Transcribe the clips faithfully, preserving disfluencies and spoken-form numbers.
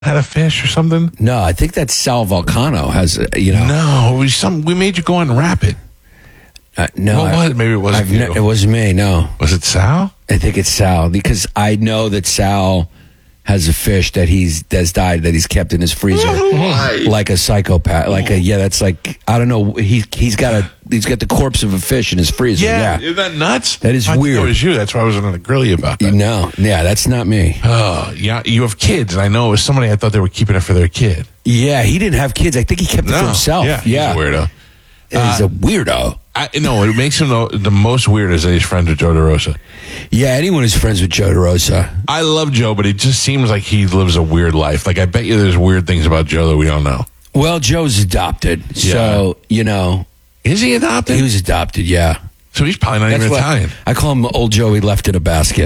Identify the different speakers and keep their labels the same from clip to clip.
Speaker 1: had a fish or something?
Speaker 2: No, I think that Sal Volcano has, a, you know.
Speaker 1: No, it was some. We made you go on Rapid.
Speaker 2: Uh, no,
Speaker 1: what
Speaker 2: I,
Speaker 1: was it? Maybe it wasn't
Speaker 2: I've
Speaker 1: you.
Speaker 2: ne- it wasn't me, no.
Speaker 1: Was it Sal?
Speaker 2: I think it's Sal, because I know that Sal has a fish that he's that's died that he's kept in his freezer like a psychopath. Like a yeah, that's like I don't know. He he's got a he's got the corpse of a fish in his freezer.
Speaker 1: Yeah,
Speaker 2: Yeah,
Speaker 1: isn't that nuts?
Speaker 2: That is
Speaker 1: I
Speaker 2: weird.
Speaker 1: It was you. That's why I was going to grill you about that.
Speaker 2: No, yeah, that's not me.
Speaker 1: Oh, yeah, you have kids, and I know it was somebody I thought they were keeping it for their kid.
Speaker 2: Yeah, he didn't have kids. I think he kept it
Speaker 1: No,
Speaker 2: for himself.
Speaker 1: yeah,
Speaker 2: Yeah,
Speaker 1: he's a weirdo.
Speaker 2: He's a weirdo.
Speaker 1: I, no, it makes him the, the most weird is that he's friends with Joe DeRosa.
Speaker 2: Yeah, anyone who's friends with Joe DeRosa.
Speaker 1: I love Joe, but it just seems like he lives a weird life. Like, I bet you there's weird things about Joe that we don't know.
Speaker 2: Well, Joe's adopted,
Speaker 1: Yeah.
Speaker 2: so you know
Speaker 1: Is he adopted?
Speaker 2: he was adopted. Yeah,
Speaker 1: so he's probably not
Speaker 2: that's
Speaker 1: even
Speaker 2: what
Speaker 1: Italian.
Speaker 2: I call him Old Joey left in a basket.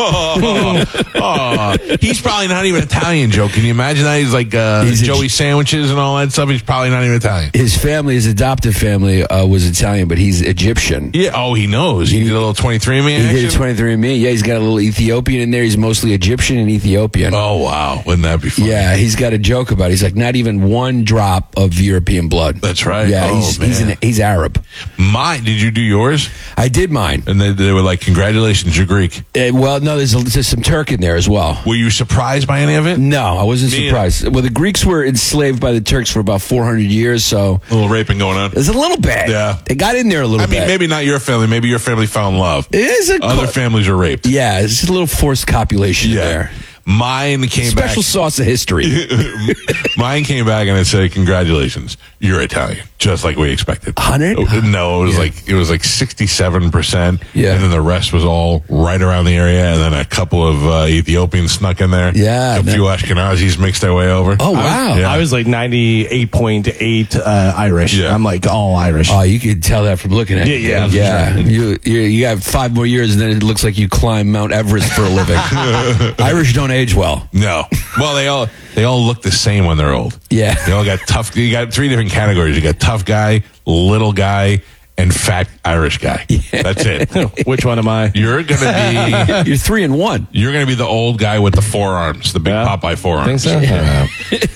Speaker 1: oh, oh, he's probably not even Italian, Joe. Can you imagine that? He's like uh,
Speaker 2: He's a-
Speaker 1: Joey sandwiches and all that stuff. He's probably not even Italian.
Speaker 2: His family, his adoptive family, uh, was Italian, but he's Egyptian.
Speaker 1: Yeah. Oh, he knows. He, did a little twenty-three and me
Speaker 2: He
Speaker 1: action.
Speaker 2: did twenty-three and me. Yeah, he's got a little Ethiopian in there. He's mostly Egyptian and Ethiopian.
Speaker 1: Oh, wow. Wouldn't that be fun?
Speaker 2: Yeah, he's got a joke about it. He's like, not even one drop of European blood.
Speaker 1: That's right.
Speaker 2: Yeah,
Speaker 1: Oh,
Speaker 2: he's, he's,
Speaker 1: man.
Speaker 2: an, he's Arab.
Speaker 1: Mine. Did you do yours?
Speaker 2: I did mine.
Speaker 1: And they, they were like, congratulations, you're Greek.
Speaker 2: Uh, well, no, there's, a, there's some Turk in there as well.
Speaker 1: Were you surprised by any of it?
Speaker 2: No, I wasn't
Speaker 1: Me
Speaker 2: surprised. Well, the Greeks were enslaved by the Turks for about four hundred years, so
Speaker 1: A little raping going on.
Speaker 2: there's a little bit.
Speaker 1: Yeah.
Speaker 2: They got in there a little
Speaker 1: I mean,
Speaker 2: bit.
Speaker 1: maybe not your family. Maybe your family fell in love.
Speaker 2: It is a
Speaker 1: Other
Speaker 2: co-
Speaker 1: families are raped.
Speaker 2: Yeah, it's a little forced copulation
Speaker 1: Yeah.
Speaker 2: there.
Speaker 1: Mine came
Speaker 2: Special sauce of history.
Speaker 1: back. Mine came back and it said, "Congratulations, you're Italian," just like we expected.
Speaker 2: Hundred?
Speaker 1: No, it was
Speaker 2: Yeah.
Speaker 1: like it was like sixty-seven percent.
Speaker 2: Yeah.
Speaker 1: and then the rest was all right around the area, and then a couple of uh, Ethiopians snuck in there.
Speaker 2: Yeah,
Speaker 1: a
Speaker 2: no.
Speaker 1: few Ashkenazis mixed their way over.
Speaker 2: Oh, wow.
Speaker 1: Yeah.
Speaker 3: I was like ninety-eight point eight uh, Irish.
Speaker 1: Yeah.
Speaker 3: I'm like all Irish.
Speaker 2: Oh, you could tell that from looking at
Speaker 3: Yeah,
Speaker 2: it.
Speaker 3: yeah,
Speaker 2: yeah.
Speaker 3: for sure.
Speaker 2: You, you you have five more years, and then it looks like you climb Mount Everest for a living. Irish don't age well.
Speaker 1: No. Well, they all they all look the same when they're old.
Speaker 2: Yeah.
Speaker 1: They all got tough. You got three different categories. You got tough guy, little guy, and fat Irish guy. That's it.
Speaker 3: Which one am I?
Speaker 1: You're gonna be
Speaker 2: You're three and one.
Speaker 1: you're gonna be the old guy with the forearms, the big
Speaker 3: Yeah.
Speaker 1: Popeye forearms.
Speaker 3: Think so?
Speaker 1: Yeah.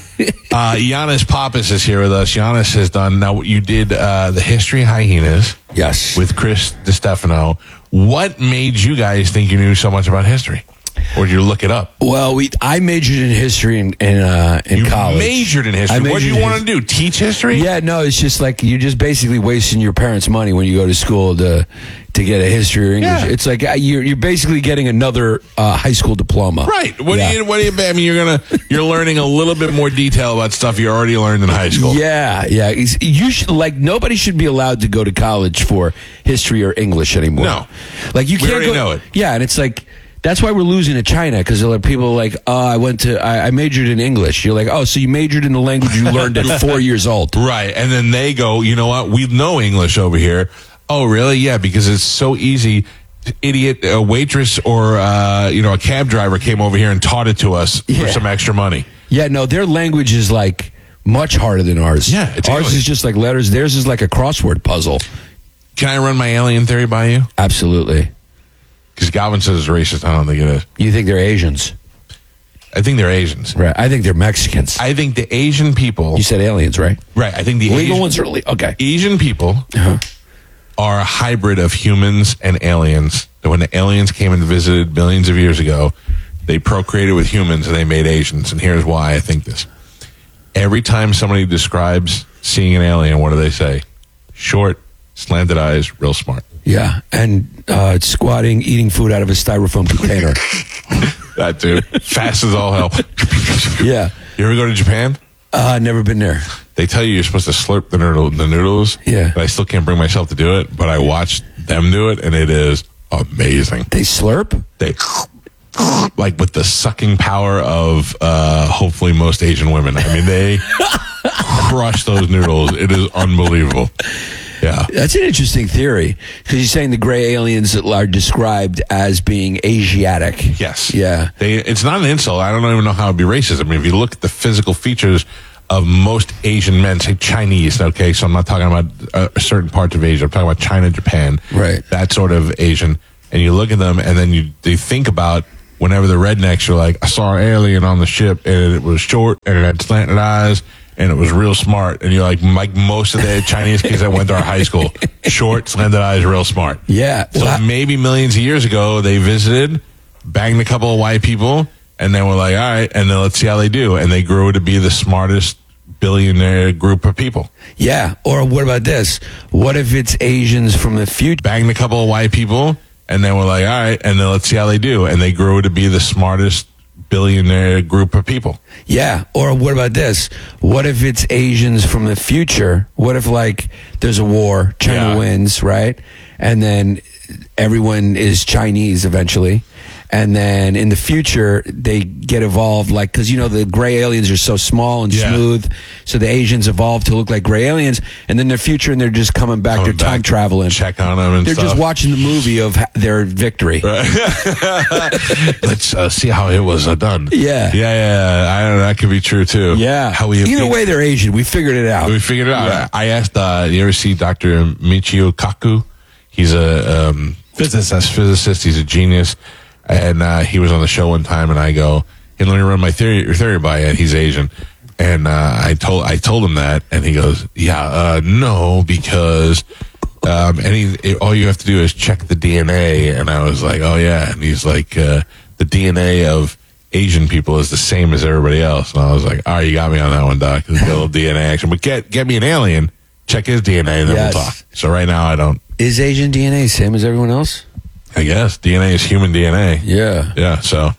Speaker 1: Uh, Giannis Pappas is here with us. Giannis has done now. You did uh, the History of Hyenas
Speaker 2: Yes.
Speaker 1: with Chris DiStefano. What made you guys think you knew so much about history, or did you look it up?
Speaker 2: Well, we I majored in history in in, uh, in
Speaker 1: You
Speaker 2: college.
Speaker 1: majored in history.
Speaker 2: I
Speaker 1: What do
Speaker 2: majored
Speaker 1: you
Speaker 2: in
Speaker 1: want to do? Teach history?
Speaker 2: Yeah, no, it's just like you're just basically wasting your parents' money when you go to school to to get a history or English.
Speaker 1: Yeah.
Speaker 2: It's like uh, you're you're basically getting another uh, high school diploma.
Speaker 1: Right. What
Speaker 2: Yeah.
Speaker 1: do you? What do you? I mean, you're gonna you're learning a little bit more detail about stuff you already learned in high school.
Speaker 2: Yeah, yeah. It's- You should like nobody should be allowed to go to college for history or English anymore.
Speaker 1: No.
Speaker 2: like you
Speaker 1: We
Speaker 2: can't
Speaker 1: already
Speaker 2: go,
Speaker 1: know it.
Speaker 2: Yeah, and it's like that's why we're losing to China because people are like, oh, I went to I, I majored in English. You're like, oh, so you majored in the language you learned at four years old.
Speaker 1: Right. And then they go, you know what? We know English over here. Oh, really? Yeah, because it's so easy. Idiot a waitress or uh, you know a cab driver came over here and taught it to us
Speaker 2: Yeah.
Speaker 1: for some extra money.
Speaker 2: Yeah, no, their language is like much harder than ours.
Speaker 1: Yeah, it's
Speaker 2: ours
Speaker 1: alien.
Speaker 2: is just like letters. Theirs is like a crossword puzzle.
Speaker 1: Can I run my alien theory by you?
Speaker 2: Absolutely.
Speaker 1: Because Galvin says it's racist. I don't think it is.
Speaker 2: You think they're Asians?
Speaker 1: I think they're Asians.
Speaker 2: Right. I think they're Mexicans.
Speaker 1: I think the Asian people.
Speaker 2: You said aliens, right?
Speaker 1: Right. I think the
Speaker 2: Legal
Speaker 1: Asian,
Speaker 2: ones are le- okay.
Speaker 1: Asian people
Speaker 2: Uh-huh.
Speaker 1: are a hybrid of humans and aliens. That when the aliens came and visited millions of years ago, they procreated with humans and they made Asians. And here's why I think this. Every time somebody describes seeing an alien, what do they say? Short, slanted eyes, real smart.
Speaker 2: Yeah, and uh, squatting, eating food out of a styrofoam container.
Speaker 1: That too. Fast as all hell.
Speaker 2: Yeah.
Speaker 1: You ever go to Japan?
Speaker 2: Uh, never been there.
Speaker 1: They tell you you're supposed to slurp the, noodle, the noodles.
Speaker 2: Yeah.
Speaker 1: But I still can't bring myself to do it. But I watched them do it, and it is amazing.
Speaker 2: They slurp?
Speaker 1: They like with the sucking power of uh, hopefully most Asian women. I mean, they crush those noodles. It is unbelievable. Yeah.
Speaker 2: That's an interesting theory because you're saying the gray aliens are described as being Asiatic.
Speaker 1: Yes.
Speaker 2: Yeah.
Speaker 1: They. It's not an insult. I don't even know how it'd be racist. I mean, if you look at the physical features of most Asian men, say Chinese, okay, so I'm not talking about uh, certain parts of Asia. I'm talking about China, Japan.
Speaker 2: Right.
Speaker 1: That sort of Asian. And you look at them and then you they think about whenever the rednecks are like, I saw an alien on the ship and it was short and it had slanted eyes and it was real smart. And you're like, like most of the Chinese kids that went to our high school, short, slanted eyes, real smart.
Speaker 2: Yeah.
Speaker 1: So
Speaker 2: Well, I-
Speaker 1: maybe millions of years ago, they visited, banged a couple of white people, and then we're like, all right, and then let's see how they do. And they grew to be the smartest billionaire group of people.
Speaker 2: yeah. Or what about this? What if it's Asians from the future?
Speaker 1: Banged a couple of white people, and then we're like, all right, and then let's see how they do. And they grew to be the smartest billionaire group of people.
Speaker 2: Yeah. Or what about this? What if it's Asians from the future? What if, like, there's a war, China
Speaker 1: Yeah.
Speaker 2: wins, right? And then everyone is Chinese eventually. And then in the future, they get evolved, like, because, you know, the gray aliens are so small and
Speaker 1: Yeah.
Speaker 2: smooth. So the Asians evolved to look like gray aliens. And then their future, and they're just coming back,
Speaker 1: Coming
Speaker 2: they're time
Speaker 1: back,
Speaker 2: traveling.
Speaker 1: check on them and
Speaker 2: They're
Speaker 1: stuff.
Speaker 2: just watching the movie of ha- their victory.
Speaker 1: Let's uh, see how it was uh, done.
Speaker 2: Yeah.
Speaker 1: Yeah, yeah. I don't know. That could be true, too.
Speaker 2: Yeah.
Speaker 1: How we
Speaker 2: Either way, they're Asian. We figured it out.
Speaker 1: We figured it out.
Speaker 2: Yeah.
Speaker 1: I asked, uh, you ever see Doctor Michio Kaku? He's a um, physicist. physicist. He's a genius. And uh, he was on the show one time, and I go, hey, let me run my theory, theory by you. And he's Asian. And uh, I told I told him that, and he goes, yeah, uh, no, because um, and he, it, all you have to do is check the D N A. And I was like, oh, yeah. And he's like, uh, the D N A of Asian people is the same as everybody else. And I was like, all right, you got me on that one, Doc. There's a little D N A action. But get get me an alien, check his D N A, and then
Speaker 2: Yes.
Speaker 1: we'll talk. So right now, I don't.
Speaker 2: Is Asian D N A same as everyone else?
Speaker 1: I guess D N A is human D N A.
Speaker 2: Yeah.
Speaker 1: Yeah, so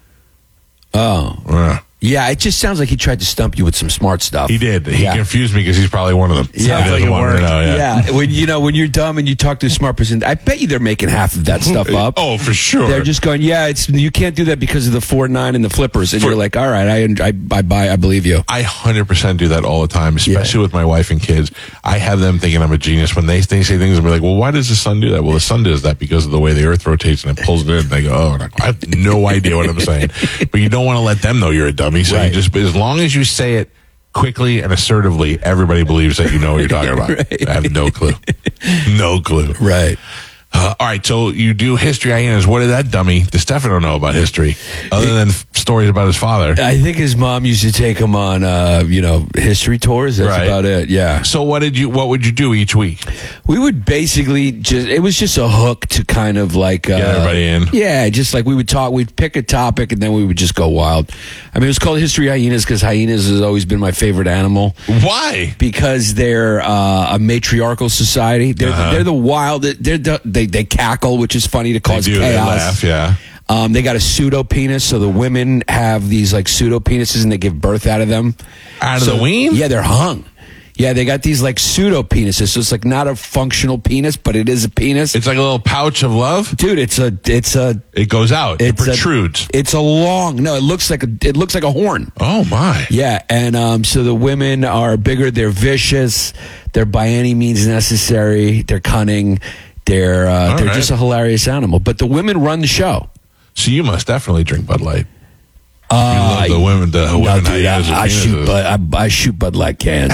Speaker 2: Oh.
Speaker 1: uh,
Speaker 2: Yeah, it just sounds like he tried to stump you with some smart stuff.
Speaker 1: he did. He
Speaker 2: Yeah.
Speaker 1: confused me because he's probably one of them.
Speaker 2: Yeah.
Speaker 1: He doesn't
Speaker 3: Like it
Speaker 1: want me to
Speaker 3: worked.
Speaker 1: know, yeah.
Speaker 2: Yeah, when you know when you're dumb and you talk to a smart person, I bet you they're making half of that stuff up.
Speaker 1: Oh, for sure.
Speaker 2: They're just going, yeah, it's you can't do that because of the four nine and the flippers, and
Speaker 1: For-
Speaker 2: you're like, all right, I I, I buy, I believe you.
Speaker 1: I one hundred percent do that all the time, especially with my wife and kids. I have them thinking I'm a genius when they, they say things and be like, well, why does the sun do that? Well, the sun does that because of the way the earth rotates and it pulls it in. And they go, oh, and I go, I have no idea what I'm saying. But you don't want to let them know you're a dummy. So
Speaker 2: Right.
Speaker 1: you just, as long as you say it quickly and assertively, everybody believes that you know what you're talking about.
Speaker 2: Right.
Speaker 1: I have no clue. No clue.
Speaker 2: Right.
Speaker 1: Uh, all right, so you do history hyenas. What did that dummy Stefano know about history, other than f- stories about his father?
Speaker 2: I think his mom used to take him on, uh, you know, history tours. That's
Speaker 1: Right.
Speaker 2: about it. Yeah.
Speaker 1: So what did you? What would you do each week?
Speaker 2: We would basically just, it was just a hook to kind of like. Uh,
Speaker 1: Get everybody in.
Speaker 2: Yeah, just like we would talk, we'd pick a topic and then we would just go wild. I mean, it was called History Hyenas because hyenas has always been my favorite animal
Speaker 1: Why?
Speaker 2: because they're uh, a matriarchal society. They're,
Speaker 1: Uh-huh.
Speaker 2: they're the wild, they're the, they, they cackle, which is funny to cause
Speaker 1: they do. They
Speaker 2: chaos.
Speaker 1: laugh. Yeah.
Speaker 2: Um, they got a pseudo penis, so the women have these like pseudo penises and they give birth out of them.
Speaker 1: Out of
Speaker 2: So-
Speaker 1: the ween?
Speaker 2: Yeah, they're hung. Yeah, they got these like pseudo penises, so it's like not a functional penis, but it is a penis.
Speaker 1: It's like a little pouch of love.
Speaker 2: Dude, it's a it's a
Speaker 1: It goes out. It
Speaker 2: it's a-
Speaker 1: protrudes.
Speaker 2: it's a long. No, it looks like a it looks like a horn.
Speaker 1: Oh my.
Speaker 2: Yeah, and um, so the women are bigger. They're vicious. They're by any means necessary. They're cunning. They're uh,
Speaker 1: All
Speaker 2: they're
Speaker 1: right.
Speaker 2: just a hilarious animal. But the women run the show.
Speaker 1: So you must definitely drink Bud Light.
Speaker 2: Uh,
Speaker 1: You love the women. The
Speaker 2: no,
Speaker 1: women
Speaker 2: dude,
Speaker 1: hyenas with
Speaker 2: I, I shoot
Speaker 1: penises.
Speaker 2: Bud. I, I shoot Bud Light cans.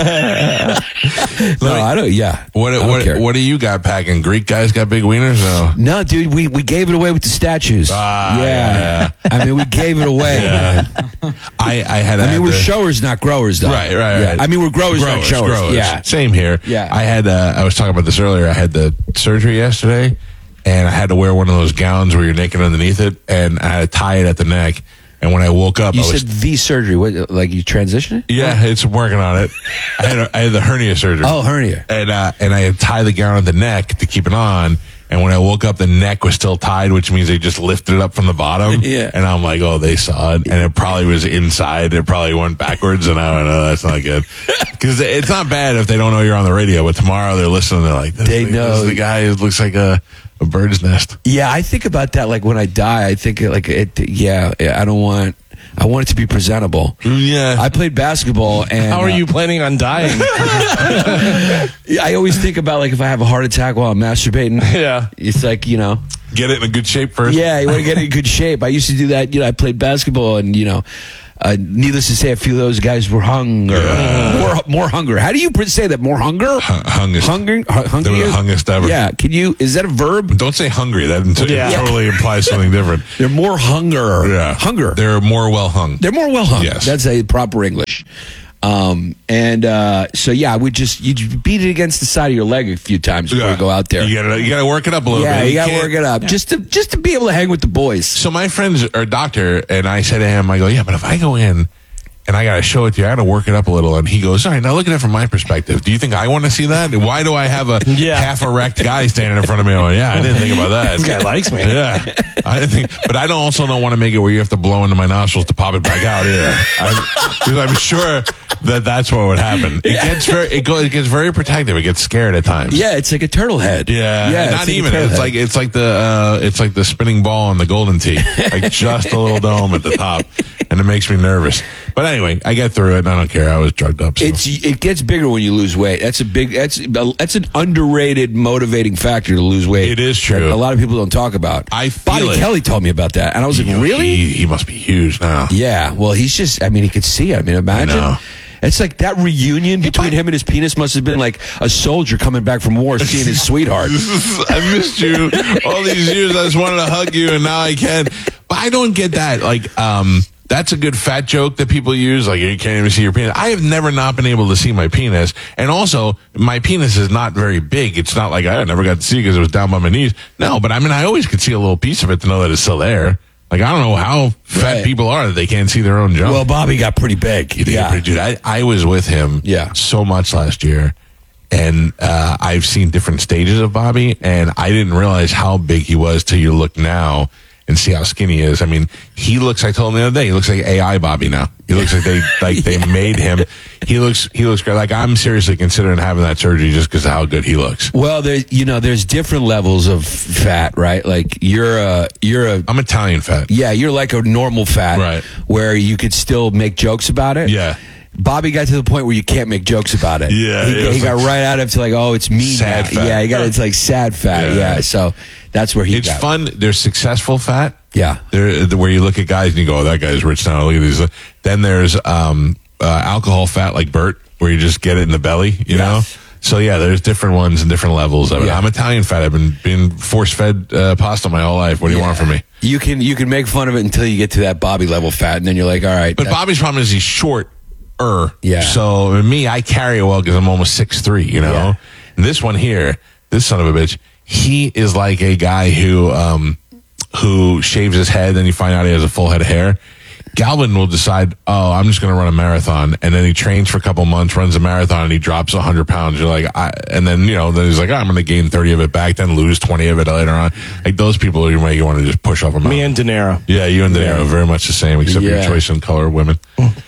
Speaker 2: no, I don't. Yeah.
Speaker 1: What
Speaker 2: I don't
Speaker 1: what
Speaker 2: care.
Speaker 1: what do you got packing? Greek guys got big wieners? No.
Speaker 2: No, dude, we, we gave it away with the statues.
Speaker 1: Ah, yeah,
Speaker 2: I mean, we gave it away. man.
Speaker 1: I I had.
Speaker 2: I
Speaker 1: had
Speaker 2: mean, we're
Speaker 1: the-
Speaker 2: showers, not growers, though.
Speaker 1: Right, right,
Speaker 2: Yeah.
Speaker 1: right.
Speaker 2: I mean, we're growers, not showers.
Speaker 1: growers.
Speaker 2: Yeah.
Speaker 1: Same here.
Speaker 2: Yeah.
Speaker 1: I had, uh, I was talking about this earlier. I had the surgery yesterday, and I had to wear one of those gowns where you're naked underneath it, and I had to tie it at the neck. And when I woke up,
Speaker 2: You
Speaker 1: I was.
Speaker 2: said the surgery. What, like you transitioned it?
Speaker 1: Yeah, it's working on it. I had, a, I had the hernia surgery.
Speaker 2: Oh, hernia.
Speaker 1: And, uh, and I had tied the gown at the neck to keep it on. And when I woke up, the neck was still tied, which means they just lifted it up from the bottom.
Speaker 2: Yeah.
Speaker 1: And I'm like, oh, they saw it. And it probably was inside. It probably went backwards. And I don't know, that's not good. Because it's not bad if they don't know you're on the radio. But tomorrow they're listening. They're like, this,
Speaker 2: They
Speaker 1: is-
Speaker 2: know.
Speaker 1: this is the guy who looks like a, a bird's nest.
Speaker 2: Yeah, I think about that. Like when I die, I think like it. Yeah, I don't want. I want it to be presentable.
Speaker 1: Yeah.
Speaker 2: I played basketball, and
Speaker 3: How are
Speaker 2: uh,
Speaker 3: you planning on dying?
Speaker 2: I always think about like if I have a heart attack while I'm masturbating.
Speaker 3: Yeah.
Speaker 2: It's like, you know,
Speaker 1: Get it in a good shape first.
Speaker 2: yeah, you want to get in good shape. I used to do that. You know, I played basketball, and you know, uh, needless to say, a few of those guys were hunger,
Speaker 1: Yeah.
Speaker 2: more more hunger. How do you say that? More hunger,
Speaker 1: Hu- hungest.
Speaker 2: hunger, hu- hungry.
Speaker 1: They were the hungest ever.
Speaker 2: Yeah, can you? Is that a verb?
Speaker 1: Don't say hungry. That ent-
Speaker 3: Yeah.
Speaker 1: totally implies something different.
Speaker 2: They're more hunger.
Speaker 1: Yeah.
Speaker 2: Hunger.
Speaker 1: They're more well hung.
Speaker 2: They're more well hung.
Speaker 1: Yes.
Speaker 2: That's a proper English. Um, and uh, so yeah, I would just you beat it against the side of your leg a few times before you go out there.
Speaker 1: You gotta, you gotta work it up a little
Speaker 2: yeah,
Speaker 1: bit.
Speaker 2: you got to
Speaker 1: can't-
Speaker 2: work it up just to just to be able to hang with the boys.
Speaker 1: So my friends are a doctor, and I said to him, I go, yeah, but if I go in and I got to show it to you, I got to work it up a little. And he goes, all right, now look at it from my perspective. Do you think I want to see that? Why do I have a
Speaker 3: Yeah.
Speaker 1: half erect guy standing in front of me? Oh, yeah, I didn't think about that.
Speaker 3: This guy likes me.
Speaker 1: Yeah, I didn't think, but I don't also don't want to make it where you have to blow into my nostrils to pop it back out either. I'm, because I'm sure that that's what would happen. It gets very, it goes, it gets very protective. It gets scared at times.
Speaker 2: Yeah, it's like a turtle head.
Speaker 1: Yeah,
Speaker 2: yeah,
Speaker 1: not
Speaker 2: it's like a
Speaker 1: even.
Speaker 2: turtle
Speaker 1: It's
Speaker 2: head.
Speaker 1: like it's like the uh, it's like the spinning ball on the golden tee, like just a little dome at the top, and it makes me nervous. But anyway, I get through it. And I don't care. I was drugged up. So.
Speaker 2: It's it gets bigger when you lose weight. That's a big. That's that's an underrated motivating factor to lose weight.
Speaker 1: It is true.
Speaker 2: that a lot of people don't talk about.
Speaker 1: I feel
Speaker 2: Bobby
Speaker 1: it.
Speaker 2: Kelly told me about that, and I was like,
Speaker 1: He-
Speaker 2: really?
Speaker 1: He, he must be huge now.
Speaker 2: Yeah. Well, he's just. I mean, he could see it. I mean, imagine.
Speaker 1: know.
Speaker 2: It's like that reunion between him and his penis must have been like a soldier coming back from war seeing his sweetheart.
Speaker 1: I missed you all these years. I just wanted to hug you, and now I can. But I don't get that. Like, um, that's a good fat joke that people use. Like, you can't even see your penis. I have never not been able to see my penis. And also, my penis is not very big. It's not like I never got to see because it was down by my knees. No, but I mean, I always could see a little piece of it to know that it's still there. Like, I don't know how fat
Speaker 2: Right.
Speaker 1: people are that they can't see their own junk.
Speaker 2: Well, Bobby got pretty big.
Speaker 1: You think
Speaker 2: Yeah.
Speaker 1: pretty- dude, I, I was with him
Speaker 2: Yeah.
Speaker 1: so much last year, and uh, I've seen different stages of Bobby, and I didn't realize how big he was till you look now and see how skinny he is. I mean, he looks, I told him the other day, he looks like A I Bobby now. He looks like they like they made him. He looks he looks great. Like, I'm seriously considering having that surgery just because of how good he looks.
Speaker 2: Well, there, you know, there's different levels of fat, right? Like you're a, you're a,
Speaker 1: I'm Italian fat.
Speaker 2: yeah, you're like a normal fat,
Speaker 1: Right.
Speaker 2: Where you could still make jokes about it.
Speaker 1: Yeah.
Speaker 2: Bobby got to the point where you can't make jokes about it.
Speaker 1: Yeah,
Speaker 2: he,
Speaker 1: it was
Speaker 2: he got
Speaker 1: like
Speaker 2: right out of to like, oh, it's me.
Speaker 1: sad
Speaker 2: now.
Speaker 1: fat.
Speaker 2: Yeah, he got it's like sad fat.
Speaker 1: Yeah.
Speaker 2: Yeah, so that's where he
Speaker 1: It's
Speaker 2: got.
Speaker 1: fun. There's successful fat.
Speaker 2: Yeah.
Speaker 1: There, where you look at guys and you go, oh, that guy's rich now. Look at these. Then there's um, uh, alcohol fat like Bert, where you just get it in the belly, you know? So, yeah, there's different ones and different levels of it.
Speaker 2: Yeah.
Speaker 1: I'm Italian fat. I've been being force-fed uh, pasta my whole life. What do you
Speaker 2: Yeah.
Speaker 1: want from me?
Speaker 2: You can you can make fun of it until you get to that Bobby level fat, and then you're like, all right.
Speaker 1: But
Speaker 2: that-
Speaker 1: Bobby's problem is he's short. Er.
Speaker 2: Yeah.
Speaker 1: So me, I carry it well because I'm almost six three, you know?
Speaker 2: Yeah.
Speaker 1: And this one here, this son of a bitch, he is like a guy who um, who shaves his head, then you find out he has a full head of hair. Galvin will decide, oh, I'm just going to run a marathon. And then he trains for a couple months, runs a marathon, and he drops one hundred pounds. You're like, I, and then, you know, then he's like, oh, I'm going to gain thirty of it back, then lose twenty of it later on. Like, those people you might want to just push off a mountain.
Speaker 3: Me and De Niro.
Speaker 1: Yeah, you and De Niro are very much the same, except
Speaker 2: Yeah.
Speaker 1: your choice in color of women.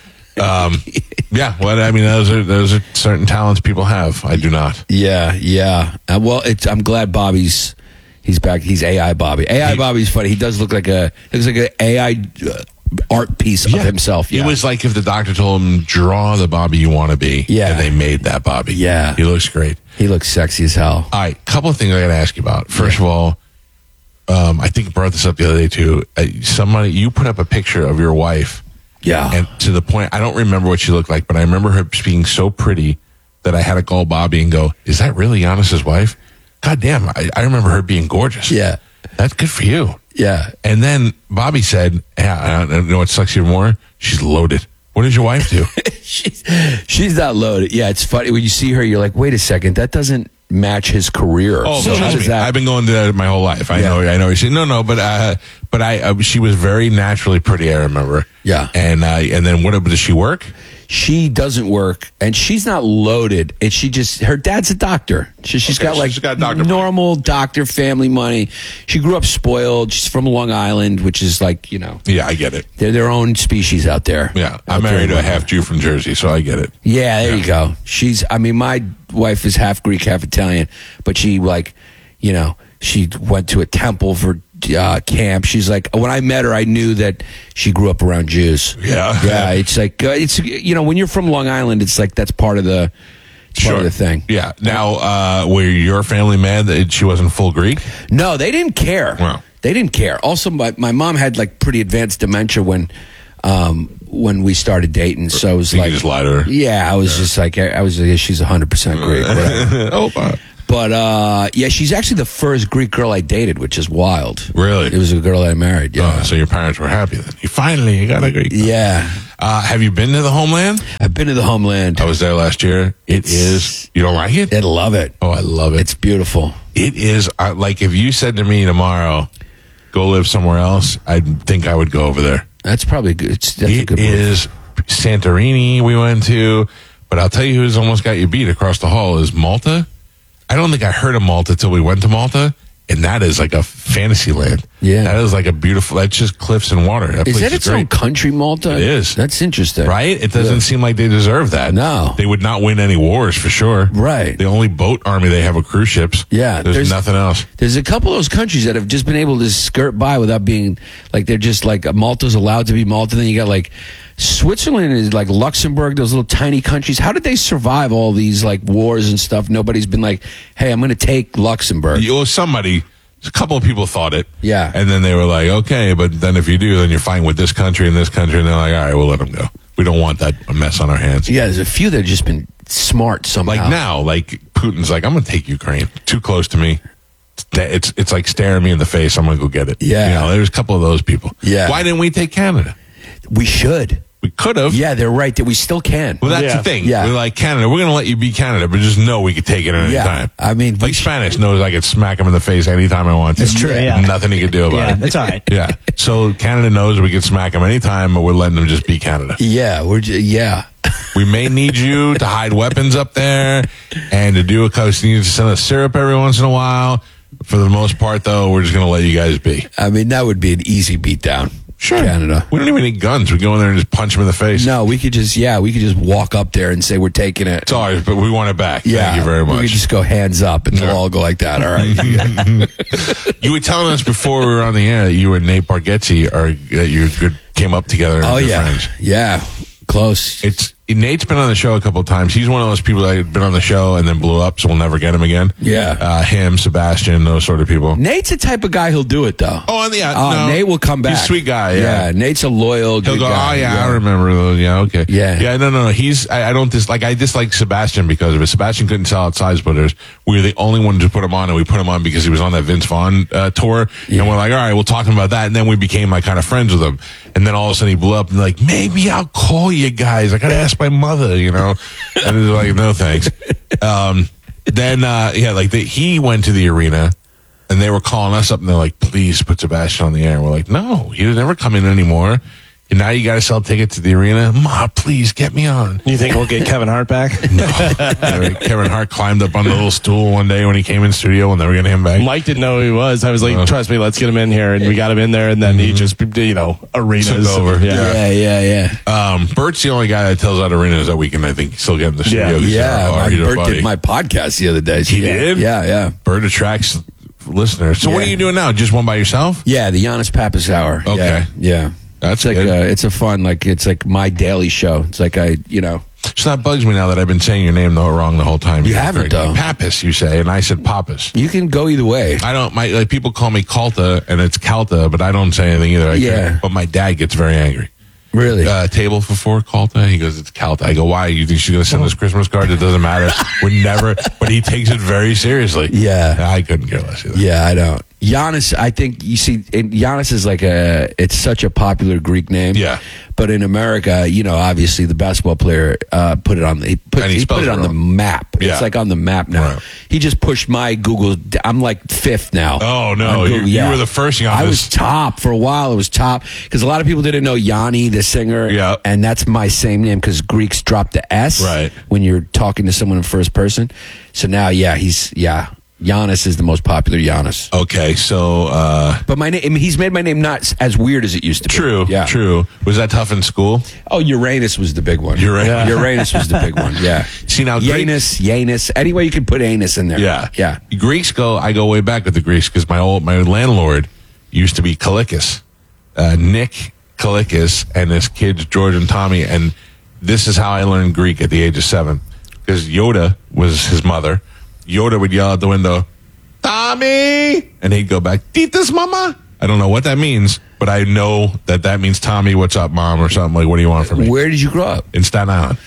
Speaker 1: um, yeah, well, I mean, those are those are certain talents people have. I do not.
Speaker 2: Yeah, yeah. Uh, well, it's. I'm glad Bobby's. He's back. He's A I Bobby. A I
Speaker 1: He-
Speaker 2: Bobby's funny. He does look like a. Looks like an A I uh, art piece of himself. Yeah.
Speaker 1: It was like if the doctor told him, draw the Bobby you want to be.
Speaker 2: Yeah.
Speaker 1: And they made that Bobby.
Speaker 2: Yeah.
Speaker 1: He looks great.
Speaker 2: He looks sexy as hell.
Speaker 1: All right, couple of things I got to ask you about. First of all, um, I think I brought this up the other day too. Uh, somebody, you put up a picture of your wife.
Speaker 2: Yeah.
Speaker 1: And to the point, I don't remember what she looked like, but I remember her being so pretty that I had to call Bobby and go, is that really Giannis's wife? God damn, I, I remember her being gorgeous.
Speaker 2: Yeah.
Speaker 1: That's good for you.
Speaker 2: Yeah.
Speaker 1: And then Bobby said, yeah, I don't know what sucks even more. She's loaded. What did your wife do?
Speaker 2: she's, she's not loaded. Yeah, it's funny when you see her. You're like, wait a second, that doesn't match his career.
Speaker 1: Oh,
Speaker 2: so how
Speaker 1: trust
Speaker 2: does
Speaker 1: me.
Speaker 2: that?
Speaker 1: I've been going to that my whole life. I
Speaker 2: Yeah.
Speaker 1: know. I know. She, no, no, but uh, but I uh, she was very naturally pretty. I remember.
Speaker 2: Yeah.
Speaker 1: And uh, and then what? Does she work?
Speaker 2: She doesn't work, and she's not loaded. And she just her dad's a doctor. She, she's
Speaker 1: Okay,
Speaker 2: got like
Speaker 1: she's got doctor
Speaker 2: normal doctor family money. She grew up spoiled. She's from Long Island, which is like you know
Speaker 1: Yeah, I get it.
Speaker 2: they're their own species out there.
Speaker 1: Yeah,
Speaker 2: Out
Speaker 1: I'm
Speaker 2: there
Speaker 1: married
Speaker 2: in
Speaker 1: to a
Speaker 2: Long
Speaker 1: half Jew from Jersey, so I get it.
Speaker 2: Yeah, there
Speaker 1: Yeah.
Speaker 2: you go. She's, I mean, my wife is half Greek, half Italian, but she, like, you know, she went to a temple for uh, camp. She's like, when I met her, I knew that she grew up around Jews.
Speaker 1: Yeah.
Speaker 2: Yeah, it's like, uh, it's, you know, when you're from Long Island, it's like that's part of the, it's part of the thing.
Speaker 1: Yeah. Now, uh, were your family mad that she wasn't full Greek?
Speaker 2: No, they didn't care.
Speaker 1: Wow.
Speaker 2: They didn't care. Also, my, my mom had like pretty advanced dementia when um, when we started dating. So it was
Speaker 1: You
Speaker 2: like,
Speaker 1: just lie to her.
Speaker 2: yeah, I was just like, I was like, she's one hundred percent Greek. whatever.
Speaker 1: Oh, wow.
Speaker 2: But uh, yeah, she's actually the first Greek girl I dated, which is wild.
Speaker 1: Really?
Speaker 2: It was a girl I married. Yeah.
Speaker 1: Oh, so your parents were happy then. You finally, you got a Greek.
Speaker 2: Yeah.
Speaker 1: Uh, have you been to the homeland?
Speaker 2: I've been to the homeland.
Speaker 1: I was there last year. It
Speaker 2: It's-
Speaker 1: is. You don't like it?
Speaker 2: I love it.
Speaker 1: Oh, I love it.
Speaker 2: It's beautiful.
Speaker 1: It is. Uh, like if you said to me tomorrow, go live somewhere else, I think I would go over there.
Speaker 2: That's probably good. It's, that's a
Speaker 1: It
Speaker 2: good move.
Speaker 1: is Santorini we went to, but I'll tell you who's almost got you beat across the hall is Malta. I don't think I heard of Malta till we went to Malta, and that is like a fantasy land.
Speaker 2: Yeah.
Speaker 1: That is like a beautiful, that's just cliffs and water. That
Speaker 2: Is
Speaker 1: place
Speaker 2: that its
Speaker 1: great.
Speaker 2: own country, Malta?
Speaker 1: It is.
Speaker 2: That's interesting.
Speaker 1: Right? It doesn't
Speaker 2: Yeah.
Speaker 1: seem like they deserve that.
Speaker 2: No.
Speaker 1: They would not win any wars for sure.
Speaker 2: Right.
Speaker 1: The only boat army they have are cruise ships.
Speaker 2: Yeah,
Speaker 1: There's,
Speaker 2: there's-
Speaker 1: nothing else.
Speaker 2: There's a couple of those countries that have just been able to skirt by without being like they're just like Malta's allowed to be Malta. Then you got like Switzerland is like Luxembourg, those little tiny countries. How did they survive all these like wars and stuff? Nobody's been like, hey, I'm going to take Luxembourg.
Speaker 1: You, well, somebody, a couple of people thought it.
Speaker 2: Yeah.
Speaker 1: And then they were like, okay, but then if you do, then you're fighting with this country and this country. And they're like, all right, we'll let them go. We don't want that mess on our hands.
Speaker 2: Yeah, there's a few that have just been smart somehow.
Speaker 1: Like now, like Putin's like, I'm going to take Ukraine. Too close to me. It's it's like staring me in the face. I'm going to go get it.
Speaker 2: Yeah.
Speaker 1: You know, there's a couple of those people.
Speaker 2: Yeah.
Speaker 1: Why didn't we take Canada?
Speaker 2: We should.
Speaker 1: We could have.
Speaker 2: Yeah, they're right that we still can.
Speaker 1: Well, that's
Speaker 3: Yeah.
Speaker 1: the thing.
Speaker 2: Yeah.
Speaker 1: We're like, Canada, we're going to let you be Canada, but just know we could take it at any
Speaker 2: Yeah.
Speaker 1: time.
Speaker 2: I mean, we
Speaker 1: Like
Speaker 2: sh-
Speaker 1: Spanish knows I could smack him in the face anytime I want to.
Speaker 3: It's true, yeah.
Speaker 1: Nothing he could do about
Speaker 3: Yeah,
Speaker 1: it.
Speaker 3: that's all right.
Speaker 1: Yeah. So Canada knows we could smack him anytime, but we're letting them just be Canada.
Speaker 2: Yeah, we're ju- yeah.
Speaker 1: We may need you to hide weapons up there and to do a coast. You need to send us syrup every once in a while. For the most part, though, we're just going to let you guys be.
Speaker 2: I mean, that would be an easy beatdown.
Speaker 1: Sure.
Speaker 2: Canada.
Speaker 1: We don't even need guns. We go in there and just punch them in the face.
Speaker 2: No, we could just yeah, we could just walk up there and say we're taking it.
Speaker 1: It's ours, but we want it back.
Speaker 2: Yeah,
Speaker 1: Thank you very
Speaker 2: We
Speaker 1: much.
Speaker 2: could just go hands up and they'll all go like that. All right.
Speaker 1: You were telling us before we were on the air that you and Nate Bargatze are that you good, came up together. And
Speaker 2: oh
Speaker 1: good
Speaker 2: yeah,
Speaker 1: friends.
Speaker 2: yeah, close.
Speaker 1: It's Nate's been on the show a couple of times. He's one of those people that had been on the show and then blew up, so we'll never get him again.
Speaker 2: Yeah.
Speaker 1: uh, him, Sebastian, those sort of people.
Speaker 2: Nate's the type of guy who'll do it though.
Speaker 1: Oh, and yeah,
Speaker 2: Oh,
Speaker 1: no,
Speaker 2: Nate will come back.
Speaker 1: He's a sweet guy. Yeah.
Speaker 2: Nate's a loyal.
Speaker 1: He'll
Speaker 2: good
Speaker 1: go,
Speaker 2: guy.
Speaker 1: oh yeah, I remember those. Yeah, okay.
Speaker 2: Yeah.
Speaker 1: yeah. No, no, no. He's. I, I don't dislike. I dislike Sebastian because of it. Sebastian couldn't sell out side splitters. We were the only ones to put him on, and we put him on because he was on that Vince Vaughn uh, tour.
Speaker 2: Yeah.
Speaker 1: And we're like, all right, we'll talk to him about that. And then we became like kind of friends with him. And then all of a sudden he blew up and like, maybe I'll call you guys. I gotta ask my mother, you know. And he's like, no thanks. Um, then uh, yeah, like the, he went to the arena. And they were calling us up, and they're like, please put Sebastian on the air. And we're like, no, he would never come in anymore. And now you got to sell tickets to the arena. Ma, please get me on.
Speaker 3: You think we'll get Kevin Hart back?
Speaker 1: Kevin Hart climbed up on the little stool one day when he came in studio. We'll never get him back.
Speaker 3: Mike didn't know who he was. I was like,
Speaker 1: Uh.
Speaker 3: trust me, let's get him in here. And we got him in there, and then he just, you know, arenas.
Speaker 1: Took over.
Speaker 3: Yeah.
Speaker 2: Yeah, yeah, yeah.
Speaker 1: Um, Bert's the only guy that tells out arenas that weekend. I think he's still getting the studio.
Speaker 3: Yeah.
Speaker 1: 'cause
Speaker 2: Yeah,
Speaker 1: they're-
Speaker 2: my,
Speaker 1: oh, he's our
Speaker 2: Bert
Speaker 1: buddy.
Speaker 2: did my podcast the other day.
Speaker 1: He did?
Speaker 2: Yeah, yeah.
Speaker 1: Bert attracts listeners. So what
Speaker 2: Yeah.
Speaker 1: are you doing now? Just one by yourself?
Speaker 2: Yeah, the Giannis Pappas Hour.
Speaker 1: Okay.
Speaker 2: Yeah. yeah.
Speaker 1: That's
Speaker 2: It's like
Speaker 1: good.
Speaker 2: uh, it's a fun like it's like my daily show. It's like I you know
Speaker 1: So that bugs me now that I've been saying your name though wrong the whole time.
Speaker 2: You haven't, though.
Speaker 1: Pappas, you say, and I said Pappas.
Speaker 2: you can go either way.
Speaker 1: I don't. My like people call me Calta, and it's Calta, but I don't say anything either. I
Speaker 2: Yeah.
Speaker 1: can't- But my dad gets very angry.
Speaker 2: Really?
Speaker 1: Uh, table for four, Calta. He goes, it's Calta. I go, why? You think she's going to send this Christmas card? It doesn't matter. We're never. But he takes it very seriously.
Speaker 2: Yeah.
Speaker 1: I couldn't care less either.
Speaker 2: Yeah, I don't. Giannis, I think you see, it, Giannis is like a. It's such a popular Greek name.
Speaker 1: Yeah.
Speaker 2: But in America, you know, obviously the basketball player uh, put it on. He put,
Speaker 1: And he
Speaker 2: he put
Speaker 1: spells
Speaker 2: it
Speaker 1: it
Speaker 2: on the
Speaker 1: wrong.
Speaker 2: map.
Speaker 1: Yeah.
Speaker 2: It's like on the map now.
Speaker 1: Right.
Speaker 2: He just pushed my Google. I'm like fifth now.
Speaker 1: Oh, no.
Speaker 2: on Google,
Speaker 1: You- you were the first Giannis.
Speaker 2: I was top for a while. It was top because a lot of people didn't know Yanni, the singer.
Speaker 1: Yeah.
Speaker 2: And that's my same name because Greeks drop the S
Speaker 1: Right.
Speaker 2: when you're talking to someone in first person. So now, yeah, he's yeah. Giannis is the most popular Giannis.
Speaker 1: Okay, so uh,
Speaker 2: But my name, I mean, he's made my name not as weird as it used to be.
Speaker 1: true,
Speaker 2: Yeah.
Speaker 1: true. Was that tough in school?
Speaker 2: Oh, Uranus was the big one.
Speaker 1: Uranus.
Speaker 2: Yeah. Uranus was the big one. Yeah.
Speaker 1: See now, Greek-
Speaker 2: Janus, Janus. Any way you can put anus in there.
Speaker 1: Yeah,
Speaker 2: Yeah.
Speaker 1: Greeks go. I go way back with the Greeks because my old my landlord used to be Kalikis, uh, Nick Kalikis, and his kids George and Tommy. And this is how I learned Greek at the age of seven because Yoda was his mother. Yoda would yell out the window, "Tommy," and he'd go back, "Titas, mama." I don't know what that means, but I know that that means Tommy, what's up, mom, or something. Like, what do you want from me?
Speaker 2: Where did you grow up?
Speaker 1: In Staten Island.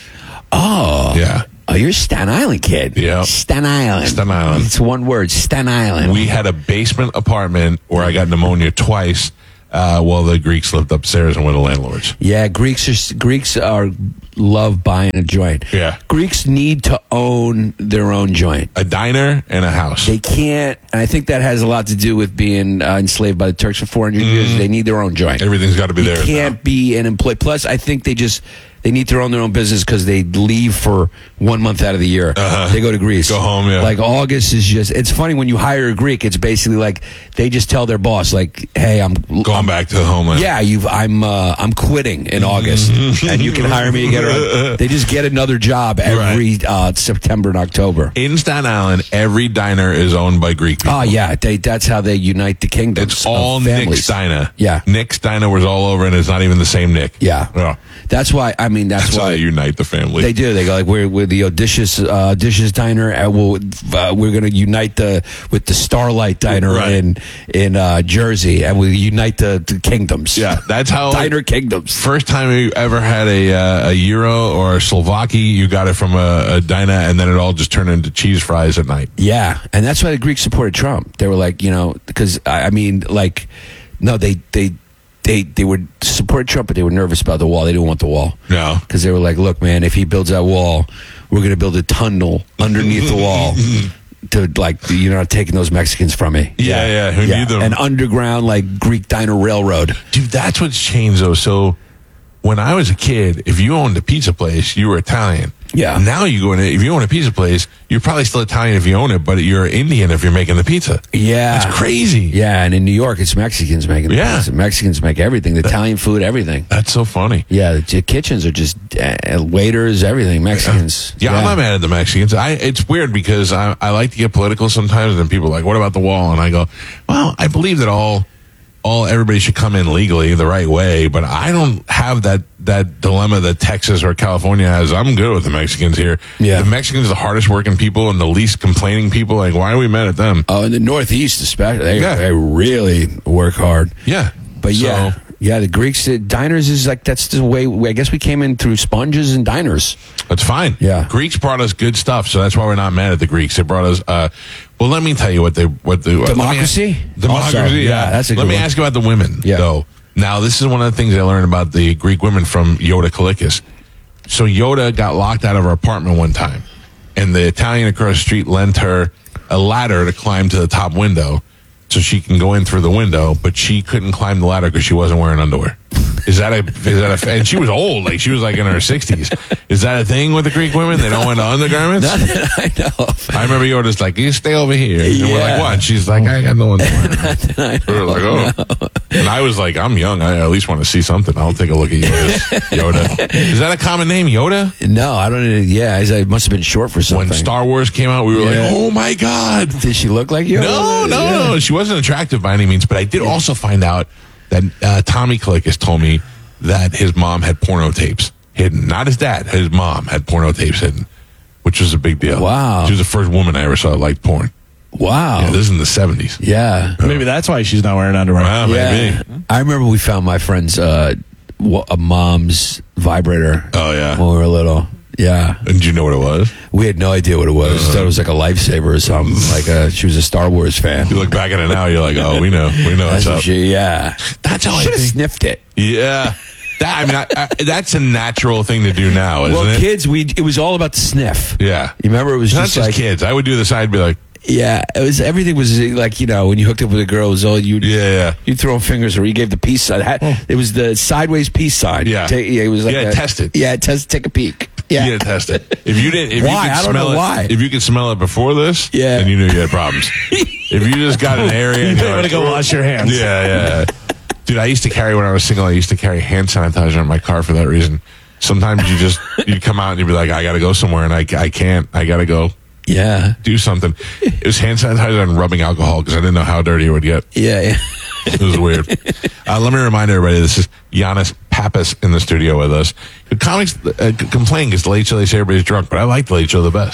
Speaker 2: Oh.
Speaker 1: Yeah.
Speaker 2: Oh, you're a Staten Island kid.
Speaker 1: Yeah.
Speaker 2: Staten Island.
Speaker 1: Staten Island.
Speaker 2: It's one word, Staten Island.
Speaker 1: We had a basement apartment where I got pneumonia twice uh, while the Greeks lived upstairs and were the landlords.
Speaker 2: Yeah, Greeks are Greeks are love buying a joint.
Speaker 1: Yeah.
Speaker 2: Greeks need to own their own joint.
Speaker 1: A diner and a house.
Speaker 2: They can't, and I think that has a lot to do with being uh, enslaved by the Turks for four hundred years. They need their own joint.
Speaker 1: Everything's got to be
Speaker 2: You
Speaker 1: there.
Speaker 2: can't
Speaker 1: now.
Speaker 2: be an employee. Plus, I think they just they need to own their own business because they leave for one month out of the year.
Speaker 1: Uh-huh.
Speaker 2: They go to Greece.
Speaker 1: Go home, yeah.
Speaker 2: Like August is just. It's funny when you hire a Greek. It's basically like they just tell their boss, like, "Hey, I'm
Speaker 1: Going
Speaker 2: I'm,
Speaker 1: back to the homeland.
Speaker 2: Yeah, you've. I'm. Uh, I'm quitting in August, and you can hire me again. Or- They just get another job every uh, September and October.
Speaker 1: In Staten Island, every diner is owned by Greek people.
Speaker 2: Oh yeah, they. That's how they unite the kingdoms.
Speaker 1: It's
Speaker 2: of
Speaker 1: all
Speaker 2: families.
Speaker 1: Nick's Diner.
Speaker 2: Yeah.
Speaker 1: Nick's Diner was all over, and it's not even the same Nick.
Speaker 2: Yeah.
Speaker 1: Yeah.
Speaker 2: That's why. I mean, that's,
Speaker 1: That's how
Speaker 2: why
Speaker 1: they unite the family.
Speaker 2: they do. They go like, we're we're the Odysseus uh, Odysseus Diner. And we'll, uh, we're going to unite the with the Starlight Diner
Speaker 1: Right.
Speaker 2: in in uh, Jersey, and we unite the, the kingdoms.
Speaker 1: Yeah, that's how.
Speaker 2: Diner kingdoms.
Speaker 1: First time you ever had a uh, a euro or a Slovaki, you got it from a, a diner, and then it all just turned into cheese fries at night.
Speaker 2: Yeah, and that's why the Greeks supported Trump. They were like, you know, because I I mean, like, no, they they. They they would support Trump, but they were nervous about the wall. They didn't want the wall.
Speaker 1: No.
Speaker 2: Because they were like, look, man, if he builds that wall, we're going to build a tunnel underneath the wall to, like, you're not taking those Mexicans from me.
Speaker 1: Yeah, yeah, who need them?
Speaker 2: An underground, like, Greek diner railroad.
Speaker 1: Dude, that's what's changed though. So when I was a kid, if you owned a pizza place, you were Italian.
Speaker 2: Yeah.
Speaker 1: Now you go in, if you own a pizza place, you're probably still Italian if you own it, but you're Indian if you're making the pizza.
Speaker 2: Yeah.
Speaker 1: That's crazy.
Speaker 2: Yeah, and in New York, it's Mexicans making the
Speaker 1: Yeah.
Speaker 2: pizza. Mexicans make everything. The Italian food, everything.
Speaker 1: That's so funny.
Speaker 2: Yeah, the the kitchens are just uh, waiters, everything. Mexicans.
Speaker 1: Yeah, I'm not mad at the Mexicans. I, it's weird because I, I like to get political sometimes, and people are like, what about the wall? And I go, well, I believe that all, all everybody should come in legally the right way, but I don't have that, that dilemma that Texas or California has. I'm good with the Mexicans here.
Speaker 2: Yeah.
Speaker 1: The Mexicans are the hardest working people and the least complaining people. Like, why are we mad at them?
Speaker 2: Oh, in the Northeast, especially, they,
Speaker 1: Yeah.
Speaker 2: they really work hard.
Speaker 1: Yeah.
Speaker 2: But
Speaker 1: So-
Speaker 2: yeah, yeah, the Greeks, uh, diners is like, that's the way, I guess we came in through sponges and diners.
Speaker 1: That's fine.
Speaker 2: Yeah.
Speaker 1: Greeks brought us good stuff, so that's why we're not mad at the Greeks. They brought us. Uh, well, let me tell you what they what the
Speaker 2: Democracy?
Speaker 1: Let me, democracy.
Speaker 2: Also,
Speaker 1: yeah.
Speaker 2: yeah, that's a
Speaker 1: Let
Speaker 2: good
Speaker 1: me
Speaker 2: one.
Speaker 1: ask you about the women,
Speaker 2: Yeah.
Speaker 1: though. Now, this is one of the things I learned about the Greek women from Yoda Kalikas. So Yoda got locked out of her apartment one time, and the Italian across the street lent her a ladder to climb to the top window, so she can go in through the window, but she couldn't climb the ladder because she wasn't wearing underwear. Is that a, is that a, and she was old, like she was like in her sixties. Is that a thing with the Greek women? They don't wear the undergarments?
Speaker 2: Not that I know of.
Speaker 1: I remember Yoda's like, you stay over here. And we're
Speaker 2: Yeah.
Speaker 1: like, what? And she's like, I got no underwear.
Speaker 2: I
Speaker 1: We were like, oh. And I was like, I'm young. I at least want to see something. I'll take a look at Yoda's. Yoda. Is that a common name, Yoda?
Speaker 2: No, I don't know. Yeah, it must have been short for something.
Speaker 1: When Star Wars came out, we were
Speaker 2: Yeah.
Speaker 1: like, oh my God.
Speaker 2: Did she look like you?
Speaker 1: No, no,
Speaker 2: Yeah.
Speaker 1: no. She wasn't attractive by any means, but I did also find out that uh, Tommy Kalikas told me that his mom had porno tapes hidden. Not his dad. His mom had porno tapes hidden, which was a big deal.
Speaker 2: Wow.
Speaker 1: She was the first woman I ever saw that liked porn.
Speaker 2: Wow.
Speaker 1: Yeah, this is in the seventies.
Speaker 2: Yeah.
Speaker 3: Maybe that's why she's not wearing underwear.
Speaker 1: Wow, maybe.
Speaker 2: I remember we found my friend's uh, wa- a mom's vibrator
Speaker 1: Oh, yeah.
Speaker 2: when we were little. Yeah.
Speaker 1: And did you know what it was?
Speaker 2: We had no idea what it was. Thought it was like a lifesaver or something. Like a, she was a Star Wars fan.
Speaker 1: You look back at it now, you're like, oh, we know. We know
Speaker 2: That's
Speaker 1: what's
Speaker 2: what
Speaker 1: up.
Speaker 2: she, yeah.
Speaker 1: That's how I
Speaker 2: Should have
Speaker 1: think.
Speaker 2: sniffed it.
Speaker 1: Yeah. That, I mean, I, I, that's a natural thing to do now, isn't
Speaker 2: Well,
Speaker 1: it?
Speaker 2: kids, we it was all about the sniff.
Speaker 1: Yeah.
Speaker 2: You remember it was
Speaker 1: Not
Speaker 2: just,
Speaker 1: just
Speaker 2: like
Speaker 1: kids. I would do this. I'd be like,
Speaker 2: yeah, it was everything was like, you know, when you hooked up with a girl, it was all you
Speaker 1: yeah, yeah.
Speaker 2: you throw fingers or you gave the peace sign. It was the sideways peace sign.
Speaker 1: Yeah.
Speaker 2: Ta- yeah, it was like
Speaker 1: Yeah,
Speaker 2: a-
Speaker 1: test it.
Speaker 2: Yeah, test take a peek.
Speaker 1: Yeah.
Speaker 2: Yeah.
Speaker 1: You gotta test it. If you didn't, if
Speaker 2: Why?
Speaker 1: you could
Speaker 2: I don't
Speaker 1: smell
Speaker 2: know
Speaker 1: it,
Speaker 2: why.
Speaker 1: if you could smell it before this,
Speaker 2: Yeah.
Speaker 1: then you knew you had problems. If you just got an area,
Speaker 3: You
Speaker 1: and
Speaker 3: might
Speaker 1: you're
Speaker 3: want
Speaker 1: like,
Speaker 3: to go wash your hands.
Speaker 1: Yeah, yeah. Dude, I used to carry when I was single. I used to carry hand sanitizer in my car for that reason. Sometimes you just you come out and you'd be like, I gotta go somewhere, and I I can't. I gotta go
Speaker 2: Yeah.
Speaker 1: do something. It was hand sanitizer and rubbing alcohol because I didn't know how dirty it would get.
Speaker 2: Yeah. yeah.
Speaker 1: It was weird. Uh, let me remind everybody, this is Giannis Pappas in the studio with us. The comics uh, complain because the Late Show, they say everybody's drunk, but I like the Late Show the best.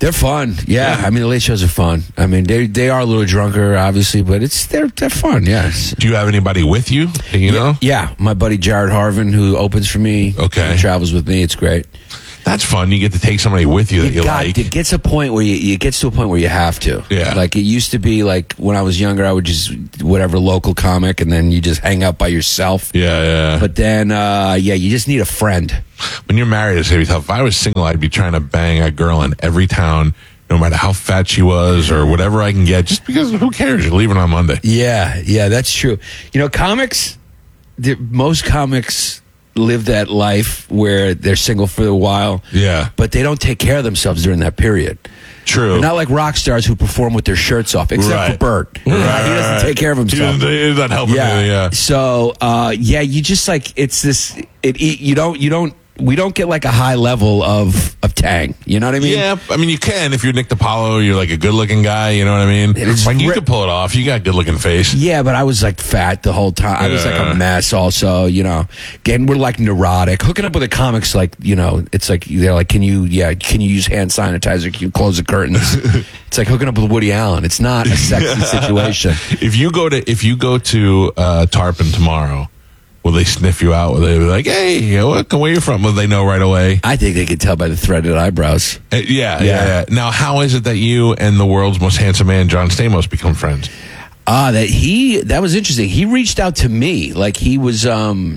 Speaker 2: They're fun. Yeah.
Speaker 1: Yeah.
Speaker 2: I mean, the late shows are fun. I mean, they they are a little drunker, obviously, but it's they're they're fun. Yes.
Speaker 1: Do you have anybody with you? Do you know?
Speaker 2: Yeah, my buddy Jared Harvin, who opens for me.
Speaker 1: Okay.
Speaker 2: and travels with me. It's great.
Speaker 1: That's fun. You get to take somebody with you that you
Speaker 2: got,
Speaker 1: like.
Speaker 2: It gets a point where you it gets to a point where you have to.
Speaker 1: Yeah.
Speaker 2: Like it used to be. Like when I was younger, I would just whatever local comic, and then you just hang out by yourself.
Speaker 1: Yeah, yeah.
Speaker 2: But then, uh, yeah, you just need a friend.
Speaker 1: When you're married, it's gonna be tough. If I was single, I'd be trying to bang a girl in every town, no matter how fat she was or whatever I can get, just because who cares? You're leaving on Monday.
Speaker 2: Yeah, yeah, that's true. You know, comics. the- Most comics live that life where they're single for a while.
Speaker 1: Yeah.
Speaker 2: But they don't take care of themselves during that period.
Speaker 1: True.
Speaker 2: They're not like rock stars who perform with their shirts off, except
Speaker 1: Right.
Speaker 2: for Bert.
Speaker 1: Right,
Speaker 2: he doesn't
Speaker 1: right.
Speaker 2: take care of
Speaker 1: He
Speaker 2: himself.
Speaker 1: doesn't, he's not helping
Speaker 2: yeah.
Speaker 1: me, yeah.
Speaker 2: So, uh, yeah, you just like it's this. It you don't you don't we don't get like a high level of of tang. You know what I mean?
Speaker 1: Yeah, I mean, you can if you're Nick DiPaolo. You're like a good-looking guy. You know what I mean?
Speaker 2: is
Speaker 1: Like you
Speaker 2: re-
Speaker 1: could pull it off. You got a good-looking face.
Speaker 2: Yeah, but I was like fat the whole time. I was like
Speaker 1: Yeah.
Speaker 2: a mess. Also, you know, again, we're like neurotic. Hooking up with a comic's like, you know, it's like they're like, can you, yeah, can you use hand sanitizer? Can you close the curtains? It's like hooking up with Woody Allen. It's not a sexy situation.
Speaker 1: If you go to if you go to uh, Tarpon tomorrow, will they sniff you out? Will they be like, "Hey, what, where you from?" Will they know right away?
Speaker 2: I think they could tell by the threaded eyebrows.
Speaker 1: Uh, yeah, yeah,
Speaker 2: Yeah.
Speaker 1: yeah. Now, how is it that you and the world's most handsome man, John Stamos, become friends?
Speaker 2: Ah, that he that was interesting. He reached out to me, like he was um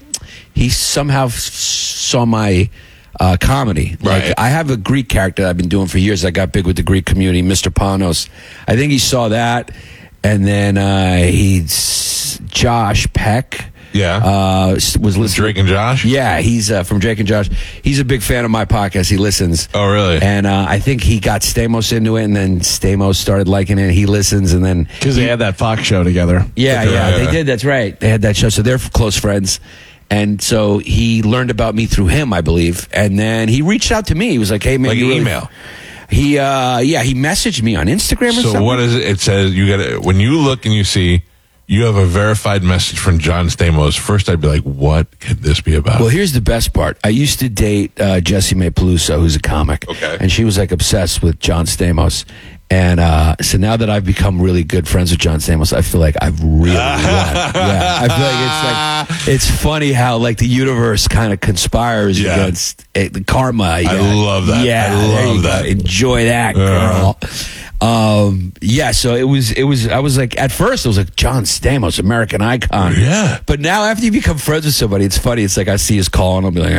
Speaker 2: he somehow f- saw my uh, comedy.
Speaker 1: Right.
Speaker 2: Like I have a Greek character that I've been doing for years. I got big with the Greek community, Mister Panos. I think he saw that, and then uh, he's Josh Peck.
Speaker 1: Yeah.
Speaker 2: uh, s- was listening.
Speaker 1: Drake and Josh?
Speaker 2: Yeah, he's uh, from Drake and Josh. He's a big fan of my podcast. He listens.
Speaker 1: Oh, really?
Speaker 2: And uh, I think he got Stamos into it, and then Stamos started liking it. He listens, and then
Speaker 3: Because they had that Fox show together.
Speaker 2: yeah,
Speaker 1: Yeah,
Speaker 2: yeah,
Speaker 1: yeah.
Speaker 2: they did. That's right. They had that show, so they're f- close friends. And so he learned about me through him, I believe. And then he reached out to me. He was like, "Hey, man,
Speaker 1: Like
Speaker 2: you really-"
Speaker 1: email.
Speaker 2: He, uh, yeah, he messaged me on Instagram or
Speaker 1: So
Speaker 2: something.
Speaker 1: what is it? It says you got to when you look and you see you have a verified message from John Stamos. First, I'd be like, "What could this be about?"
Speaker 2: Well, here's the best part. I used to date uh, Jessie Mae Peluso, who's a comic.
Speaker 1: Okay.
Speaker 2: And she was like obsessed with John Stamos. And uh, so now that I've become really good friends with John Stamos, I feel like I've really won. Yeah, I feel like it's like it's funny how like the universe kind of conspires
Speaker 1: Yeah.
Speaker 2: against it, the karma. You
Speaker 1: I
Speaker 2: got-
Speaker 1: love that.
Speaker 2: Yeah,
Speaker 1: I
Speaker 2: there you
Speaker 1: love
Speaker 2: go.
Speaker 1: that.
Speaker 2: Enjoy that, girl. Um, yeah, so it was. It was. I was like, at first, I was like, John Stamos, American icon.
Speaker 1: Yeah.
Speaker 2: But now, after you become friends with somebody, it's funny. It's like I see his call, and I'll be like,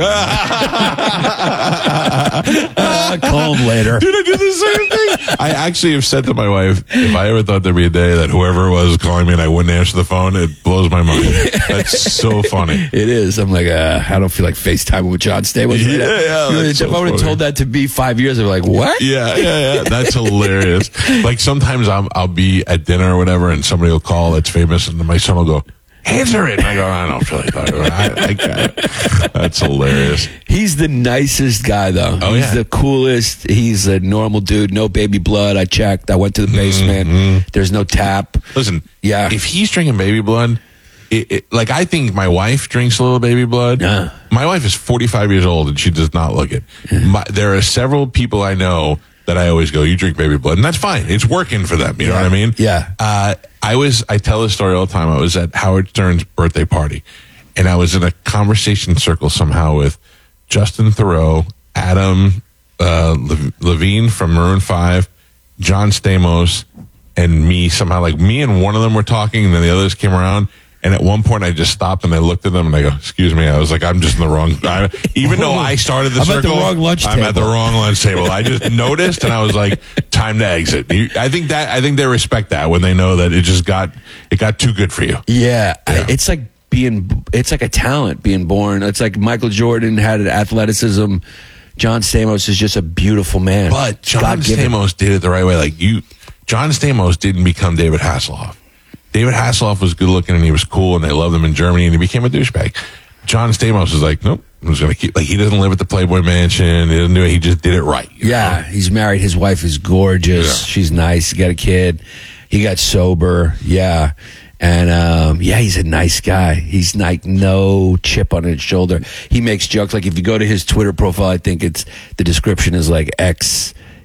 Speaker 2: ah, call him later.
Speaker 1: Dude, I do the same thing. I actually have said to my wife, if I ever thought there'd be a day that whoever it was calling me and I wouldn't answer the phone, it blows my mind. That's so funny.
Speaker 2: It is. I'm like, uh, I don't feel like FaceTiming with John Stamos.
Speaker 1: Yeah, yeah,
Speaker 2: You know,
Speaker 1: that's
Speaker 2: if
Speaker 1: so
Speaker 2: I would have
Speaker 1: funny.
Speaker 2: told that to me five years, I'd be like, what?
Speaker 1: Yeah, yeah, yeah. That's hilarious. Like sometimes I'll, I'll be at dinner or whatever and somebody will call that's famous and my son will go, answer it. And I go, I don't feel like that. I, I got it. That's hilarious.
Speaker 2: He's the nicest guy, though.
Speaker 1: Oh,
Speaker 2: He's
Speaker 1: yeah.
Speaker 2: the coolest. He's a normal dude. No baby blood. I checked. I went to the basement. There's no tap.
Speaker 1: Listen,
Speaker 2: Yeah.
Speaker 1: if he's drinking baby blood, it, it, like I think my wife drinks a little baby blood.
Speaker 2: Yeah.
Speaker 1: My wife is forty-five years old and she does not look it. My, there are several people I know that I always go, you drink baby blood, and that's fine. It's working for them. You know
Speaker 2: Yeah.
Speaker 1: what I mean?
Speaker 2: Yeah.
Speaker 1: Uh, I was, I tell this story all the time. I was at Howard Stern's birthday party and I was in a conversation circle somehow with Justin Thoreau, Adam uh, Le- Levine from Maroon five, John Stamos, and me somehow. Like me and one of them were talking, and then the others came around. And at one point, I just stopped and I looked at them and I go, "Excuse me." I was like, "I'm just in the wrong." I, even though I started the
Speaker 2: I'm at the
Speaker 1: circle,
Speaker 2: wrong lunch
Speaker 1: I'm at the
Speaker 2: table.
Speaker 1: wrong lunch table. I just noticed, and I was like, "Time to exit." You, I think that I think they respect that when they know that it just got it got too good for you.
Speaker 2: Yeah, I-
Speaker 1: Yeah.
Speaker 2: it's like being, it's like a talent being born. It's like Michael Jordan had athleticism. John Stamos is just a beautiful man.
Speaker 1: But John
Speaker 2: God-given.
Speaker 1: Stamos did it the right way. Like you, John Stamos didn't become David Hasselhoff. David Hasselhoff was good looking and he was cool and they loved him in Germany and he became a douchebag. John Stamos was like, nope, I'm just going to keep, like, he doesn't live at the Playboy Mansion. He doesn't do it. He just did it right. you
Speaker 2: Yeah,
Speaker 1: know?
Speaker 2: he's married. His wife is gorgeous.
Speaker 1: Yeah.
Speaker 2: She's nice. He got a kid. He got sober. Yeah. And um, yeah, he's a nice guy. He's like no chip on his shoulder. He makes jokes. Like if you go to his Twitter profile, I think it's the description is like ex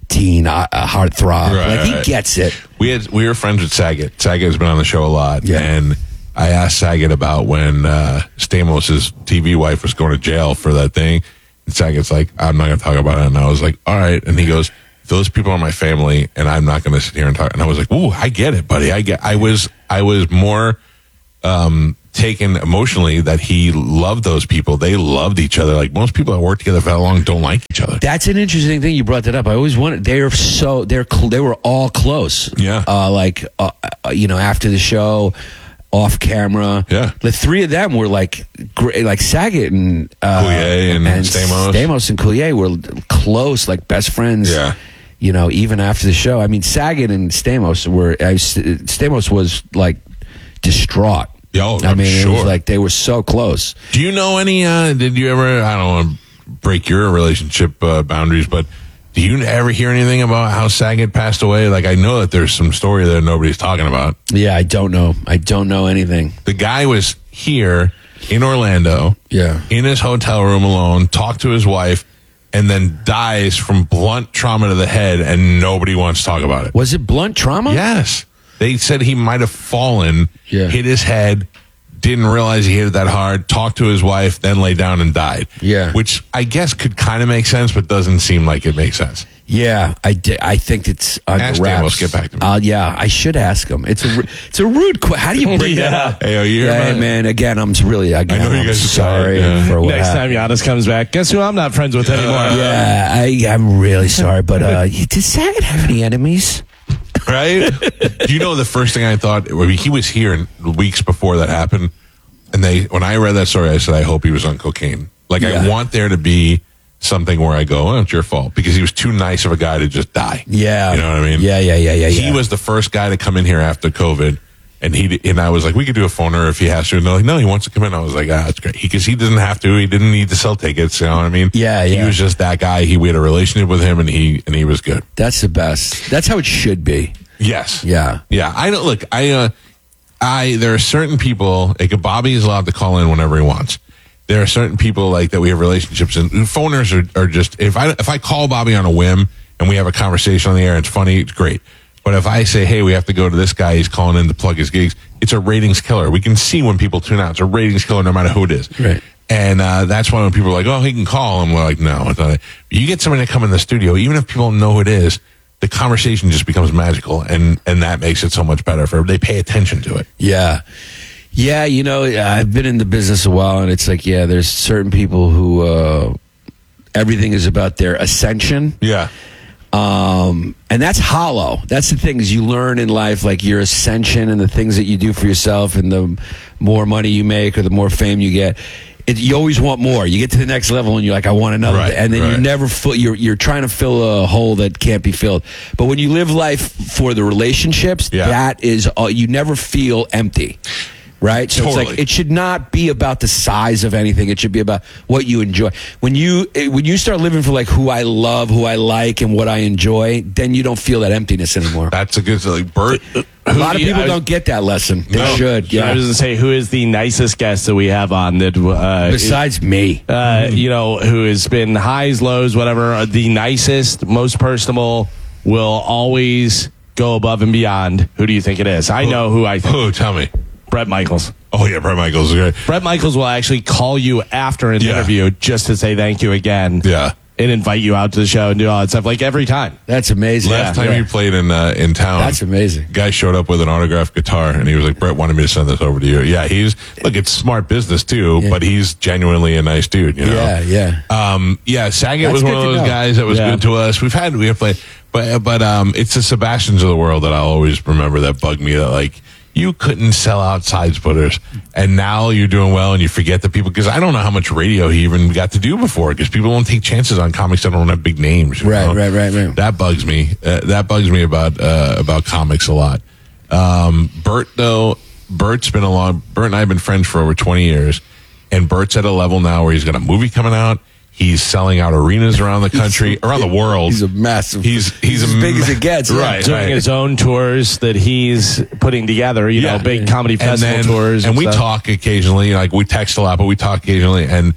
Speaker 2: teen uh, heartthrob.
Speaker 1: Right,
Speaker 2: like he
Speaker 1: right.
Speaker 2: gets it.
Speaker 1: We had we were friends with Saget. Saget has been on the show a lot,
Speaker 2: Yeah.
Speaker 1: and I asked Saget about when uh, Stamos' T V wife was going to jail for that thing. And Saget's like, I'm not going to talk about it. And I was like, all right. And he goes, those people are my family, and I'm not going to sit here and talk. And I was like, ooh, I get it, buddy. I get. I was I was more um, taken emotionally that he loved those people. They loved each other. Like most people that work together for that long don't like each other.
Speaker 2: That's an interesting thing you brought that up. I always wanted. They're so they're cl- they were all close.
Speaker 1: Yeah.
Speaker 2: Uh, like uh, uh, you know, after the show, off camera.
Speaker 1: Yeah.
Speaker 2: The three of them were like great. Like Saget and uh,
Speaker 1: Coulier and Stamos.
Speaker 2: Stamos and Coulier were close, like best friends.
Speaker 1: Yeah.
Speaker 2: You know, even after the show. I mean, Saget and Stamos were. I, Stamos was like distraught.
Speaker 1: Yo,
Speaker 2: I
Speaker 1: I'm
Speaker 2: mean, it
Speaker 1: sure.
Speaker 2: was like they were so close.
Speaker 1: Do you know any? Uh, did you ever? I don't want to break your relationship uh, boundaries, but do you ever hear anything about how Saget passed away? Like I know that there's some story that nobody's talking about.
Speaker 2: Yeah, I don't know. I don't know anything.
Speaker 1: The guy was here in Orlando,
Speaker 2: Yeah.
Speaker 1: in his hotel room alone, talked to his wife, and then dies from blunt trauma to the head, and nobody wants to talk about it.
Speaker 2: Was it blunt trauma?
Speaker 1: Yes. They said he might have fallen,
Speaker 2: Yeah.
Speaker 1: hit his head, didn't realize he hit it that hard, talked to his wife, then lay down and died.
Speaker 2: Yeah.
Speaker 1: Which I guess could kind of make sense, but doesn't seem like it makes sense.
Speaker 2: Yeah, I, di- I think it's under
Speaker 1: Ask
Speaker 2: wraps.
Speaker 1: Damos, get back to me.
Speaker 2: Uh, yeah, I should ask him. It's a ru- it's a rude question. How do you bring that
Speaker 3: Yeah.
Speaker 2: up?
Speaker 1: Hey, are you here,
Speaker 2: yeah,
Speaker 1: man?
Speaker 2: man. Again, I'm really. Again,
Speaker 1: I know you
Speaker 2: I'm
Speaker 1: guys are
Speaker 2: sorry
Speaker 1: tired, yeah.
Speaker 2: for what
Speaker 3: Next time
Speaker 2: happened.
Speaker 3: Giannis comes back, guess who I'm not friends with anymore?
Speaker 2: Yeah, I, I'm really sorry, but uh, did Saget have any enemies?
Speaker 1: Right? Do you know the first thing I thought? I mean, he was here in weeks before that happened. And they, when I read that story, I said, I hope he was on cocaine. Like, I
Speaker 2: Yeah.
Speaker 1: want there to be something where I go, oh, it's your fault. Because he was too nice of a guy to just die.
Speaker 2: Yeah,
Speaker 1: You know what I mean?
Speaker 2: Yeah, yeah, yeah, yeah.
Speaker 1: He
Speaker 2: yeah.
Speaker 1: was the first guy to come in here after COVID. And he and I was like, we could do a phoner if he has to. And they're like, no, he wants to come in. I was like, ah, that's great. Because he, he doesn't have to. He didn't need to sell tickets. You know what I mean?
Speaker 2: Yeah,
Speaker 1: He
Speaker 2: yeah.
Speaker 1: was just that guy. He we had a relationship with him, and he and he was good.
Speaker 2: That's the best. That's how it should be.
Speaker 1: Yes.
Speaker 2: Yeah.
Speaker 1: Yeah. I don't look. I. Uh, I. There are certain people. Like Bobby is allowed to call in whenever he wants. There are certain people like that we have relationships, and phoners are, are just. If I if I call Bobby on a whim and we have a conversation on the air, it's funny. It's great. But if I say, hey, we have to go to this guy, he's calling in to plug his gigs, it's a ratings killer. We can see when people tune out. It's a ratings killer no matter who it is.
Speaker 2: Right.
Speaker 1: And uh, that's why when people are like, oh, he can call, and we're like, no, it's not. You get somebody to come in the studio, even if people don't know who it is, the conversation just becomes magical, and, and that makes it so much better for they pay attention to it.
Speaker 2: Yeah. Yeah, you know, I've been in the business a while, and it's like, yeah, there's certain people who uh, everything is about their ascension.
Speaker 1: Yeah.
Speaker 2: Um, and that's hollow. That's the things you learn in life, like your ascension and the things that you do for yourself, and the more money you make or the more fame you get. It, you always want more. You get to the next level, and you're like, I want another.
Speaker 1: Right,
Speaker 2: and then
Speaker 1: right.
Speaker 2: you never fill. You're you're trying to fill a hole that can't be filled. But when you live life for the relationships,
Speaker 1: Yeah.
Speaker 2: that is all. You never feel empty. Right? So it's
Speaker 1: Totally.
Speaker 2: like it should not be about the size of anything. It should be about what you enjoy. When you eh, when you start living for like who I love, who I like, and what I enjoy, then you don't feel that emptiness anymore.
Speaker 1: That's a good, like, Bert.
Speaker 2: A lot of
Speaker 3: Yeah,
Speaker 2: people
Speaker 3: I-
Speaker 2: don't get that lesson. They
Speaker 1: No.
Speaker 2: should.
Speaker 3: I
Speaker 2: Yeah.
Speaker 3: was going to say, who is the nicest guest that we have on that, uh,
Speaker 2: Besides me.
Speaker 3: uh, you know, who has been highs, lows, whatever, uh, the nicest, most personable, will always go above and beyond. Who do you think it is? I know who I think.
Speaker 1: Who? Tell me.
Speaker 3: Brett Michaels.
Speaker 1: Oh, yeah, Brett Michaels is great.
Speaker 3: Brett Michaels will actually call you after an
Speaker 1: Yeah.
Speaker 3: interview just to say thank you again.
Speaker 1: Yeah.
Speaker 3: And invite you out to the show and do all that stuff, like every time.
Speaker 2: That's amazing.
Speaker 1: Last
Speaker 2: Yeah.
Speaker 1: time
Speaker 2: Yeah.
Speaker 1: you played in uh, in town,
Speaker 2: That's amazing.
Speaker 1: Guy showed up with an autographed guitar, and he was like, "Brett wanted me to send this over to you." Yeah, he's look, it's smart business too,
Speaker 2: Yeah.
Speaker 1: but he's genuinely a nice dude. You know?
Speaker 2: Yeah, yeah.
Speaker 1: Um, yeah, Saget
Speaker 2: That's
Speaker 1: was one
Speaker 2: good
Speaker 1: of
Speaker 2: to
Speaker 1: those
Speaker 2: know.
Speaker 1: guys that was
Speaker 3: Yeah.
Speaker 1: good to us. We've had we have played, but but um, it's the Sebastians of the world that I'll always remember that bug me. That like you couldn't sell out side splitters, and now you're doing well, and you forget the people because I don't know how much radio he even got to do before because people don't take chances on comics that don't have big names. you
Speaker 2: Right,
Speaker 1: know?
Speaker 2: right, right, right.
Speaker 1: That bugs me. Uh, that bugs me about uh, about comics a lot. Um, Bert though, Bert's been along. Bert and I have been friends for over twenty years, and Bert's at a level now where he's got a movie coming out. He's selling out arenas around the country, around the world.
Speaker 2: He's a massive.
Speaker 1: He's he's,
Speaker 2: as
Speaker 1: a
Speaker 2: big
Speaker 1: ma-
Speaker 2: as it gets. yeah.
Speaker 1: Right,
Speaker 3: Doing
Speaker 1: right.
Speaker 3: his own tours that he's putting together, you know, big comedy
Speaker 1: and
Speaker 3: festival
Speaker 1: then,
Speaker 3: tours.
Speaker 1: And, we
Speaker 3: stuff.
Speaker 1: talk occasionally, like we text a lot, but we talk occasionally. And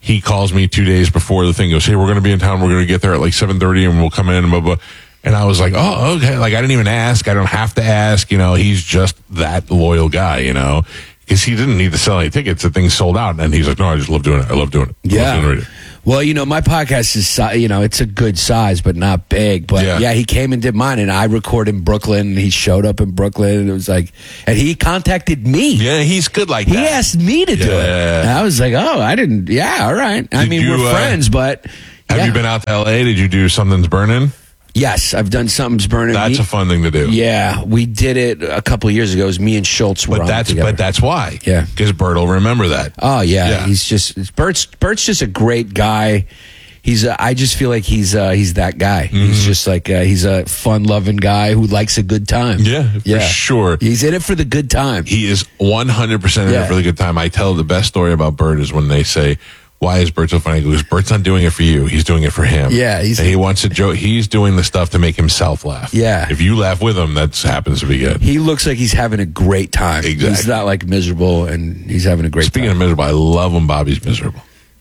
Speaker 1: he calls me two days before the thing. Goes, hey, we're going to be in town. We're going to get there at like seven thirty, and we'll come in and blah blah. And I was like, oh, okay. Like I didn't even ask. I don't have to ask. You know, he's just that loyal guy. You know, because he didn't need to sell any tickets. The thing sold out, and he's like, no, I just love doing it. I love doing it. I
Speaker 2: Yeah.
Speaker 1: love doing radio.
Speaker 2: Well, you know, my podcast is, si- you know, it's a good size, but not big. But
Speaker 1: Yeah.
Speaker 2: yeah. he came and did mine, and I recorded in Brooklyn. And he showed up in Brooklyn, and it was like, and he contacted me.
Speaker 1: Yeah, he's good like
Speaker 2: He
Speaker 1: that.
Speaker 2: asked me to do it.
Speaker 1: Yeah.
Speaker 2: And I was like, oh, I didn't. Yeah, all right. I
Speaker 1: Did
Speaker 2: mean,
Speaker 1: you,
Speaker 2: we're
Speaker 1: uh,
Speaker 2: friends, but
Speaker 1: Have
Speaker 2: yeah.
Speaker 1: you been out to L A? Did you do Something's Burning?
Speaker 2: Yes, I've done Something's Burning.
Speaker 1: That's
Speaker 2: Me-
Speaker 1: a fun thing to do.
Speaker 2: Yeah, we did it a couple of years ago. It was me and Schultz were
Speaker 1: But
Speaker 2: on
Speaker 1: that's
Speaker 2: together.
Speaker 1: but that's why.
Speaker 2: Yeah.
Speaker 1: Because Bert will remember that.
Speaker 2: Oh yeah,
Speaker 1: Yeah.
Speaker 2: he's just Bert's. Bert's just a great guy. He's. A, I just feel like he's. Uh, he's that guy.
Speaker 1: Mm-hmm.
Speaker 2: He's just like uh, he's a fun-loving guy who likes a good time.
Speaker 1: Yeah, for sure.
Speaker 2: He's in it for the good time.
Speaker 1: He is one hundred percent in
Speaker 2: Yeah.
Speaker 1: it for the good time. I tell the best story about Bert is when they say, why is Bert so funny? Because Bert's not doing it for you. He's doing it for him.
Speaker 2: Yeah, he's-
Speaker 1: and he wants to joke. He's doing the stuff to make himself laugh.
Speaker 2: Yeah.
Speaker 1: If you laugh with him, that happens to be good.
Speaker 2: He looks like he's having a great time.
Speaker 1: Exactly.
Speaker 2: He's not like miserable, and he's having a great
Speaker 1: Speaking
Speaker 2: time.
Speaker 1: of miserable, I love when Bobby's miserable.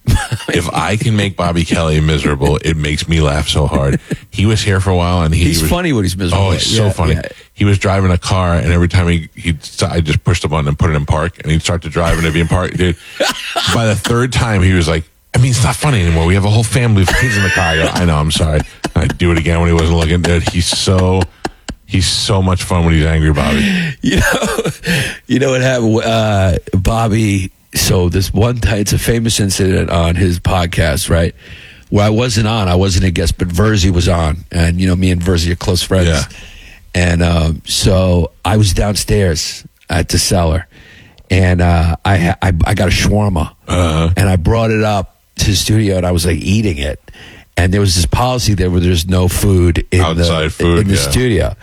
Speaker 1: If I can make Bobby Kelly miserable, it makes me laugh so hard. He was here for a while, and he
Speaker 2: He's
Speaker 1: was,
Speaker 2: funny when he's miserable.
Speaker 1: Oh, it's so
Speaker 2: Yeah,
Speaker 1: funny.
Speaker 2: yeah.
Speaker 1: He was driving a car, and every time he he I just pushed the button and put it in park, and he'd start to drive, and it'd be in park. Dude, by the third time, he was like, I mean, it's not funny anymore. We have a whole family of kids in the car. I go, I know, I'm sorry. I'd do it again when he wasn't looking. Dude, he's so he's so much fun when he's angry, Bobby.
Speaker 2: You know, you know what happened? Uh, Bobby. So this one time, it's a famous incident on his podcast, right? Where I wasn't on, I wasn't a guest, but Verzi was on, and you know, me and Verzi are close friends.
Speaker 1: Yeah.
Speaker 2: And um, so I was downstairs at the cellar, and uh, I, ha- I I got a shawarma,
Speaker 1: Uh-huh.
Speaker 2: and I brought it up to the studio, and I was like eating it. And there was this policy there where there's no food in
Speaker 1: Outside
Speaker 2: the
Speaker 1: food,
Speaker 2: in the
Speaker 1: yeah.
Speaker 2: studio.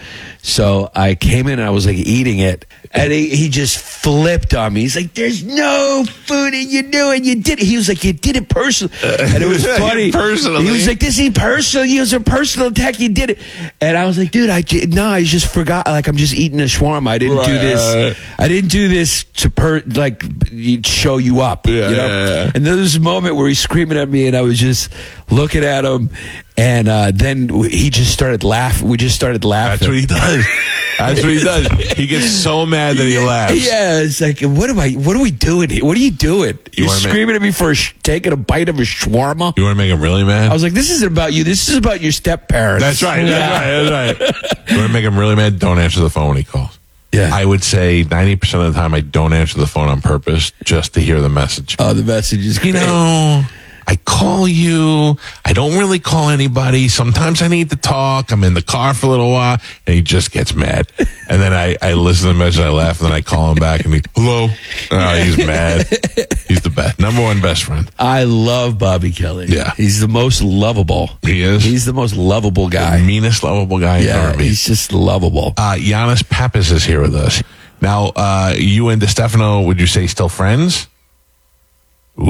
Speaker 2: So I came in and I was like eating it, and he, he just flipped on me. He's like, "There's no food, and you knew it. You did it." He was like, "You did it personally," and it was funny.
Speaker 1: Personally?
Speaker 2: he was like, "This ain't personal. It was a personal attack. You did it." And I was like, "Dude, I j- no, I just forgot. Like, I'm just eating a shawarma. I didn't do
Speaker 1: Right.
Speaker 2: this. I didn't do this to per like you'd show you up."
Speaker 1: Yeah,
Speaker 2: you know?
Speaker 1: yeah, yeah.
Speaker 2: And there was a moment where he's screaming at me, and I was just looking at him, and uh, then he just started laughing. We just started laughing.
Speaker 1: That's what he does. That's what he does. He gets so mad that he laughs.
Speaker 2: Yeah, it's like, what am I? What are we doing here? What are you doing?
Speaker 1: You
Speaker 2: You're
Speaker 1: wanna make-
Speaker 2: screaming at me for a sh- taking a bite of a shawarma.
Speaker 1: You want to make him really mad?
Speaker 2: I was like, this isn't about you. This is about your step parents.
Speaker 1: That's right. That's right. That's right. You want to make him really mad? Don't answer the phone when he calls.
Speaker 2: Yeah.
Speaker 1: I would say ninety percent of the time I don't answer the phone on purpose just to hear the message.
Speaker 2: Oh, the message is
Speaker 1: You
Speaker 2: great.
Speaker 1: know, I call you. I don't really call anybody. Sometimes I need to talk. I'm in the car for a little while, and he just gets mad. And then I, I listen to the message, I laugh, and then I call him back, and he, hello. Oh, he's mad. He's the best. Number one best friend.
Speaker 2: I love Bobby Kelly.
Speaker 1: Yeah.
Speaker 2: He's the most lovable.
Speaker 1: He is.
Speaker 2: He's the most lovable
Speaker 1: the
Speaker 2: guy.
Speaker 1: meanest, lovable guy in
Speaker 2: Yeah,
Speaker 1: R and B.
Speaker 2: he's just lovable.
Speaker 1: Uh, Giannis Pappas is here with us. Now, uh, you and DeStefano, would you say still friends? Ooh.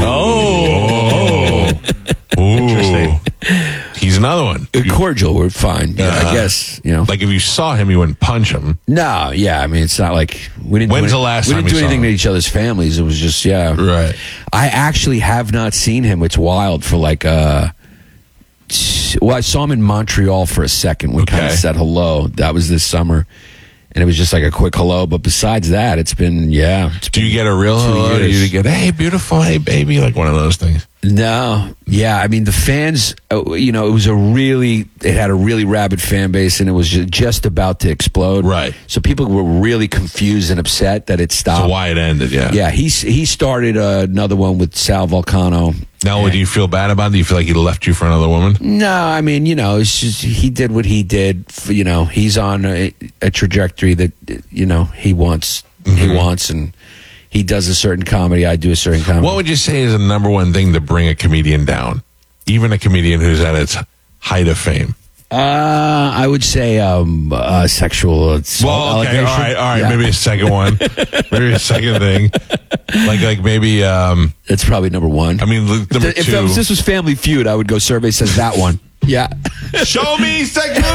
Speaker 1: Oh. Ooh.
Speaker 3: Interesting.
Speaker 1: He's another one.
Speaker 2: Uh, Cordial, we're fine. Yeah,
Speaker 1: Uh,
Speaker 2: I guess, you know.
Speaker 1: Like if you saw him, you wouldn't punch him.
Speaker 2: No, yeah, I mean, it's not like we didn't.
Speaker 1: When's
Speaker 2: do
Speaker 1: the last
Speaker 2: we
Speaker 1: time
Speaker 2: didn't
Speaker 1: you
Speaker 2: do
Speaker 1: saw
Speaker 2: anything
Speaker 1: him?
Speaker 2: to each other's families. It was just, yeah.
Speaker 1: Right.
Speaker 2: I actually have not seen him. It's wild for like uh t- well, I saw him in Montreal for a second. We kind of
Speaker 1: Okay.
Speaker 2: said hello. That was this summer, and it was just like a quick hello. But besides that, it's been yeah. It's
Speaker 1: Do you
Speaker 2: been
Speaker 1: get a real
Speaker 2: two
Speaker 1: hello? Do
Speaker 2: years.
Speaker 1: you get, hey, beautiful, hey, baby, like one of those things?
Speaker 2: No, yeah. I mean, the fans. uh, You know, it was a really. It had a really rabid fan base, and it was ju- just about to explode.
Speaker 1: Right.
Speaker 2: So people were really confused and upset that it stopped.
Speaker 1: So why it ended, yeah.
Speaker 2: Yeah, he he started uh, another one with Sal Volcano.
Speaker 1: Now, do you feel bad about it? Do you feel like he left you for another woman?
Speaker 2: No, I mean, you know, it's just he did what he did. f- You know, he's on a, a trajectory that you know he wants. He wants, and he does a certain comedy. I do a certain comedy.
Speaker 1: What would you say is the number one thing to bring a comedian down? Even a comedian who's at its height of fame.
Speaker 2: uh, I would say um, uh, sexual assault
Speaker 1: Well, okay,
Speaker 2: allegation.
Speaker 1: all right, all right.
Speaker 2: Yeah.
Speaker 1: Maybe a second one. Maybe a second thing. Like, like maybe. Um,
Speaker 2: That's probably number one.
Speaker 1: I mean, look, number
Speaker 2: if,
Speaker 1: two.
Speaker 2: if this was Family Feud, I would go. Survey says that one. Yeah.
Speaker 1: Show me sexual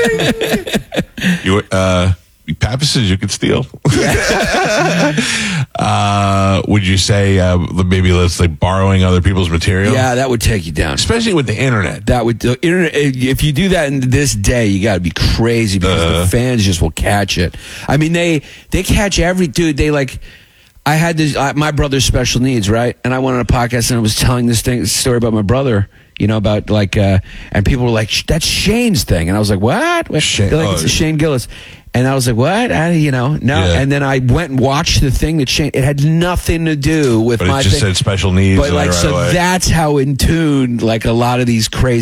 Speaker 1: abuse. you, uh, Pappas says you could steal. Uh, would you say uh, maybe let's like borrowing other people's material?
Speaker 2: Yeah, that would take you down.
Speaker 1: Especially with the internet.
Speaker 2: That would the internet. If you do that in this day, you got to be crazy because
Speaker 1: Uh.
Speaker 2: the fans just will catch it. I mean, they they catch every dude. They like. I had this. I, my brother's special needs, right? And I went on a podcast and I was telling this thing story about my brother. You know, about like, uh, and people were like, "That's Shane's thing," and I was like, "What?"
Speaker 1: Shane-
Speaker 2: They're like,
Speaker 1: oh.
Speaker 2: "It's Shane Gillis." And I was like, what? I, you know, no.
Speaker 1: Yeah.
Speaker 2: And then I went and watched the thing that Shane, it had nothing to do with
Speaker 1: But
Speaker 2: my
Speaker 1: it just
Speaker 2: thing.
Speaker 1: said special needs.
Speaker 2: But
Speaker 1: and
Speaker 2: like,
Speaker 1: right
Speaker 2: so
Speaker 1: away.
Speaker 2: that's how in tune, like a lot of these crazy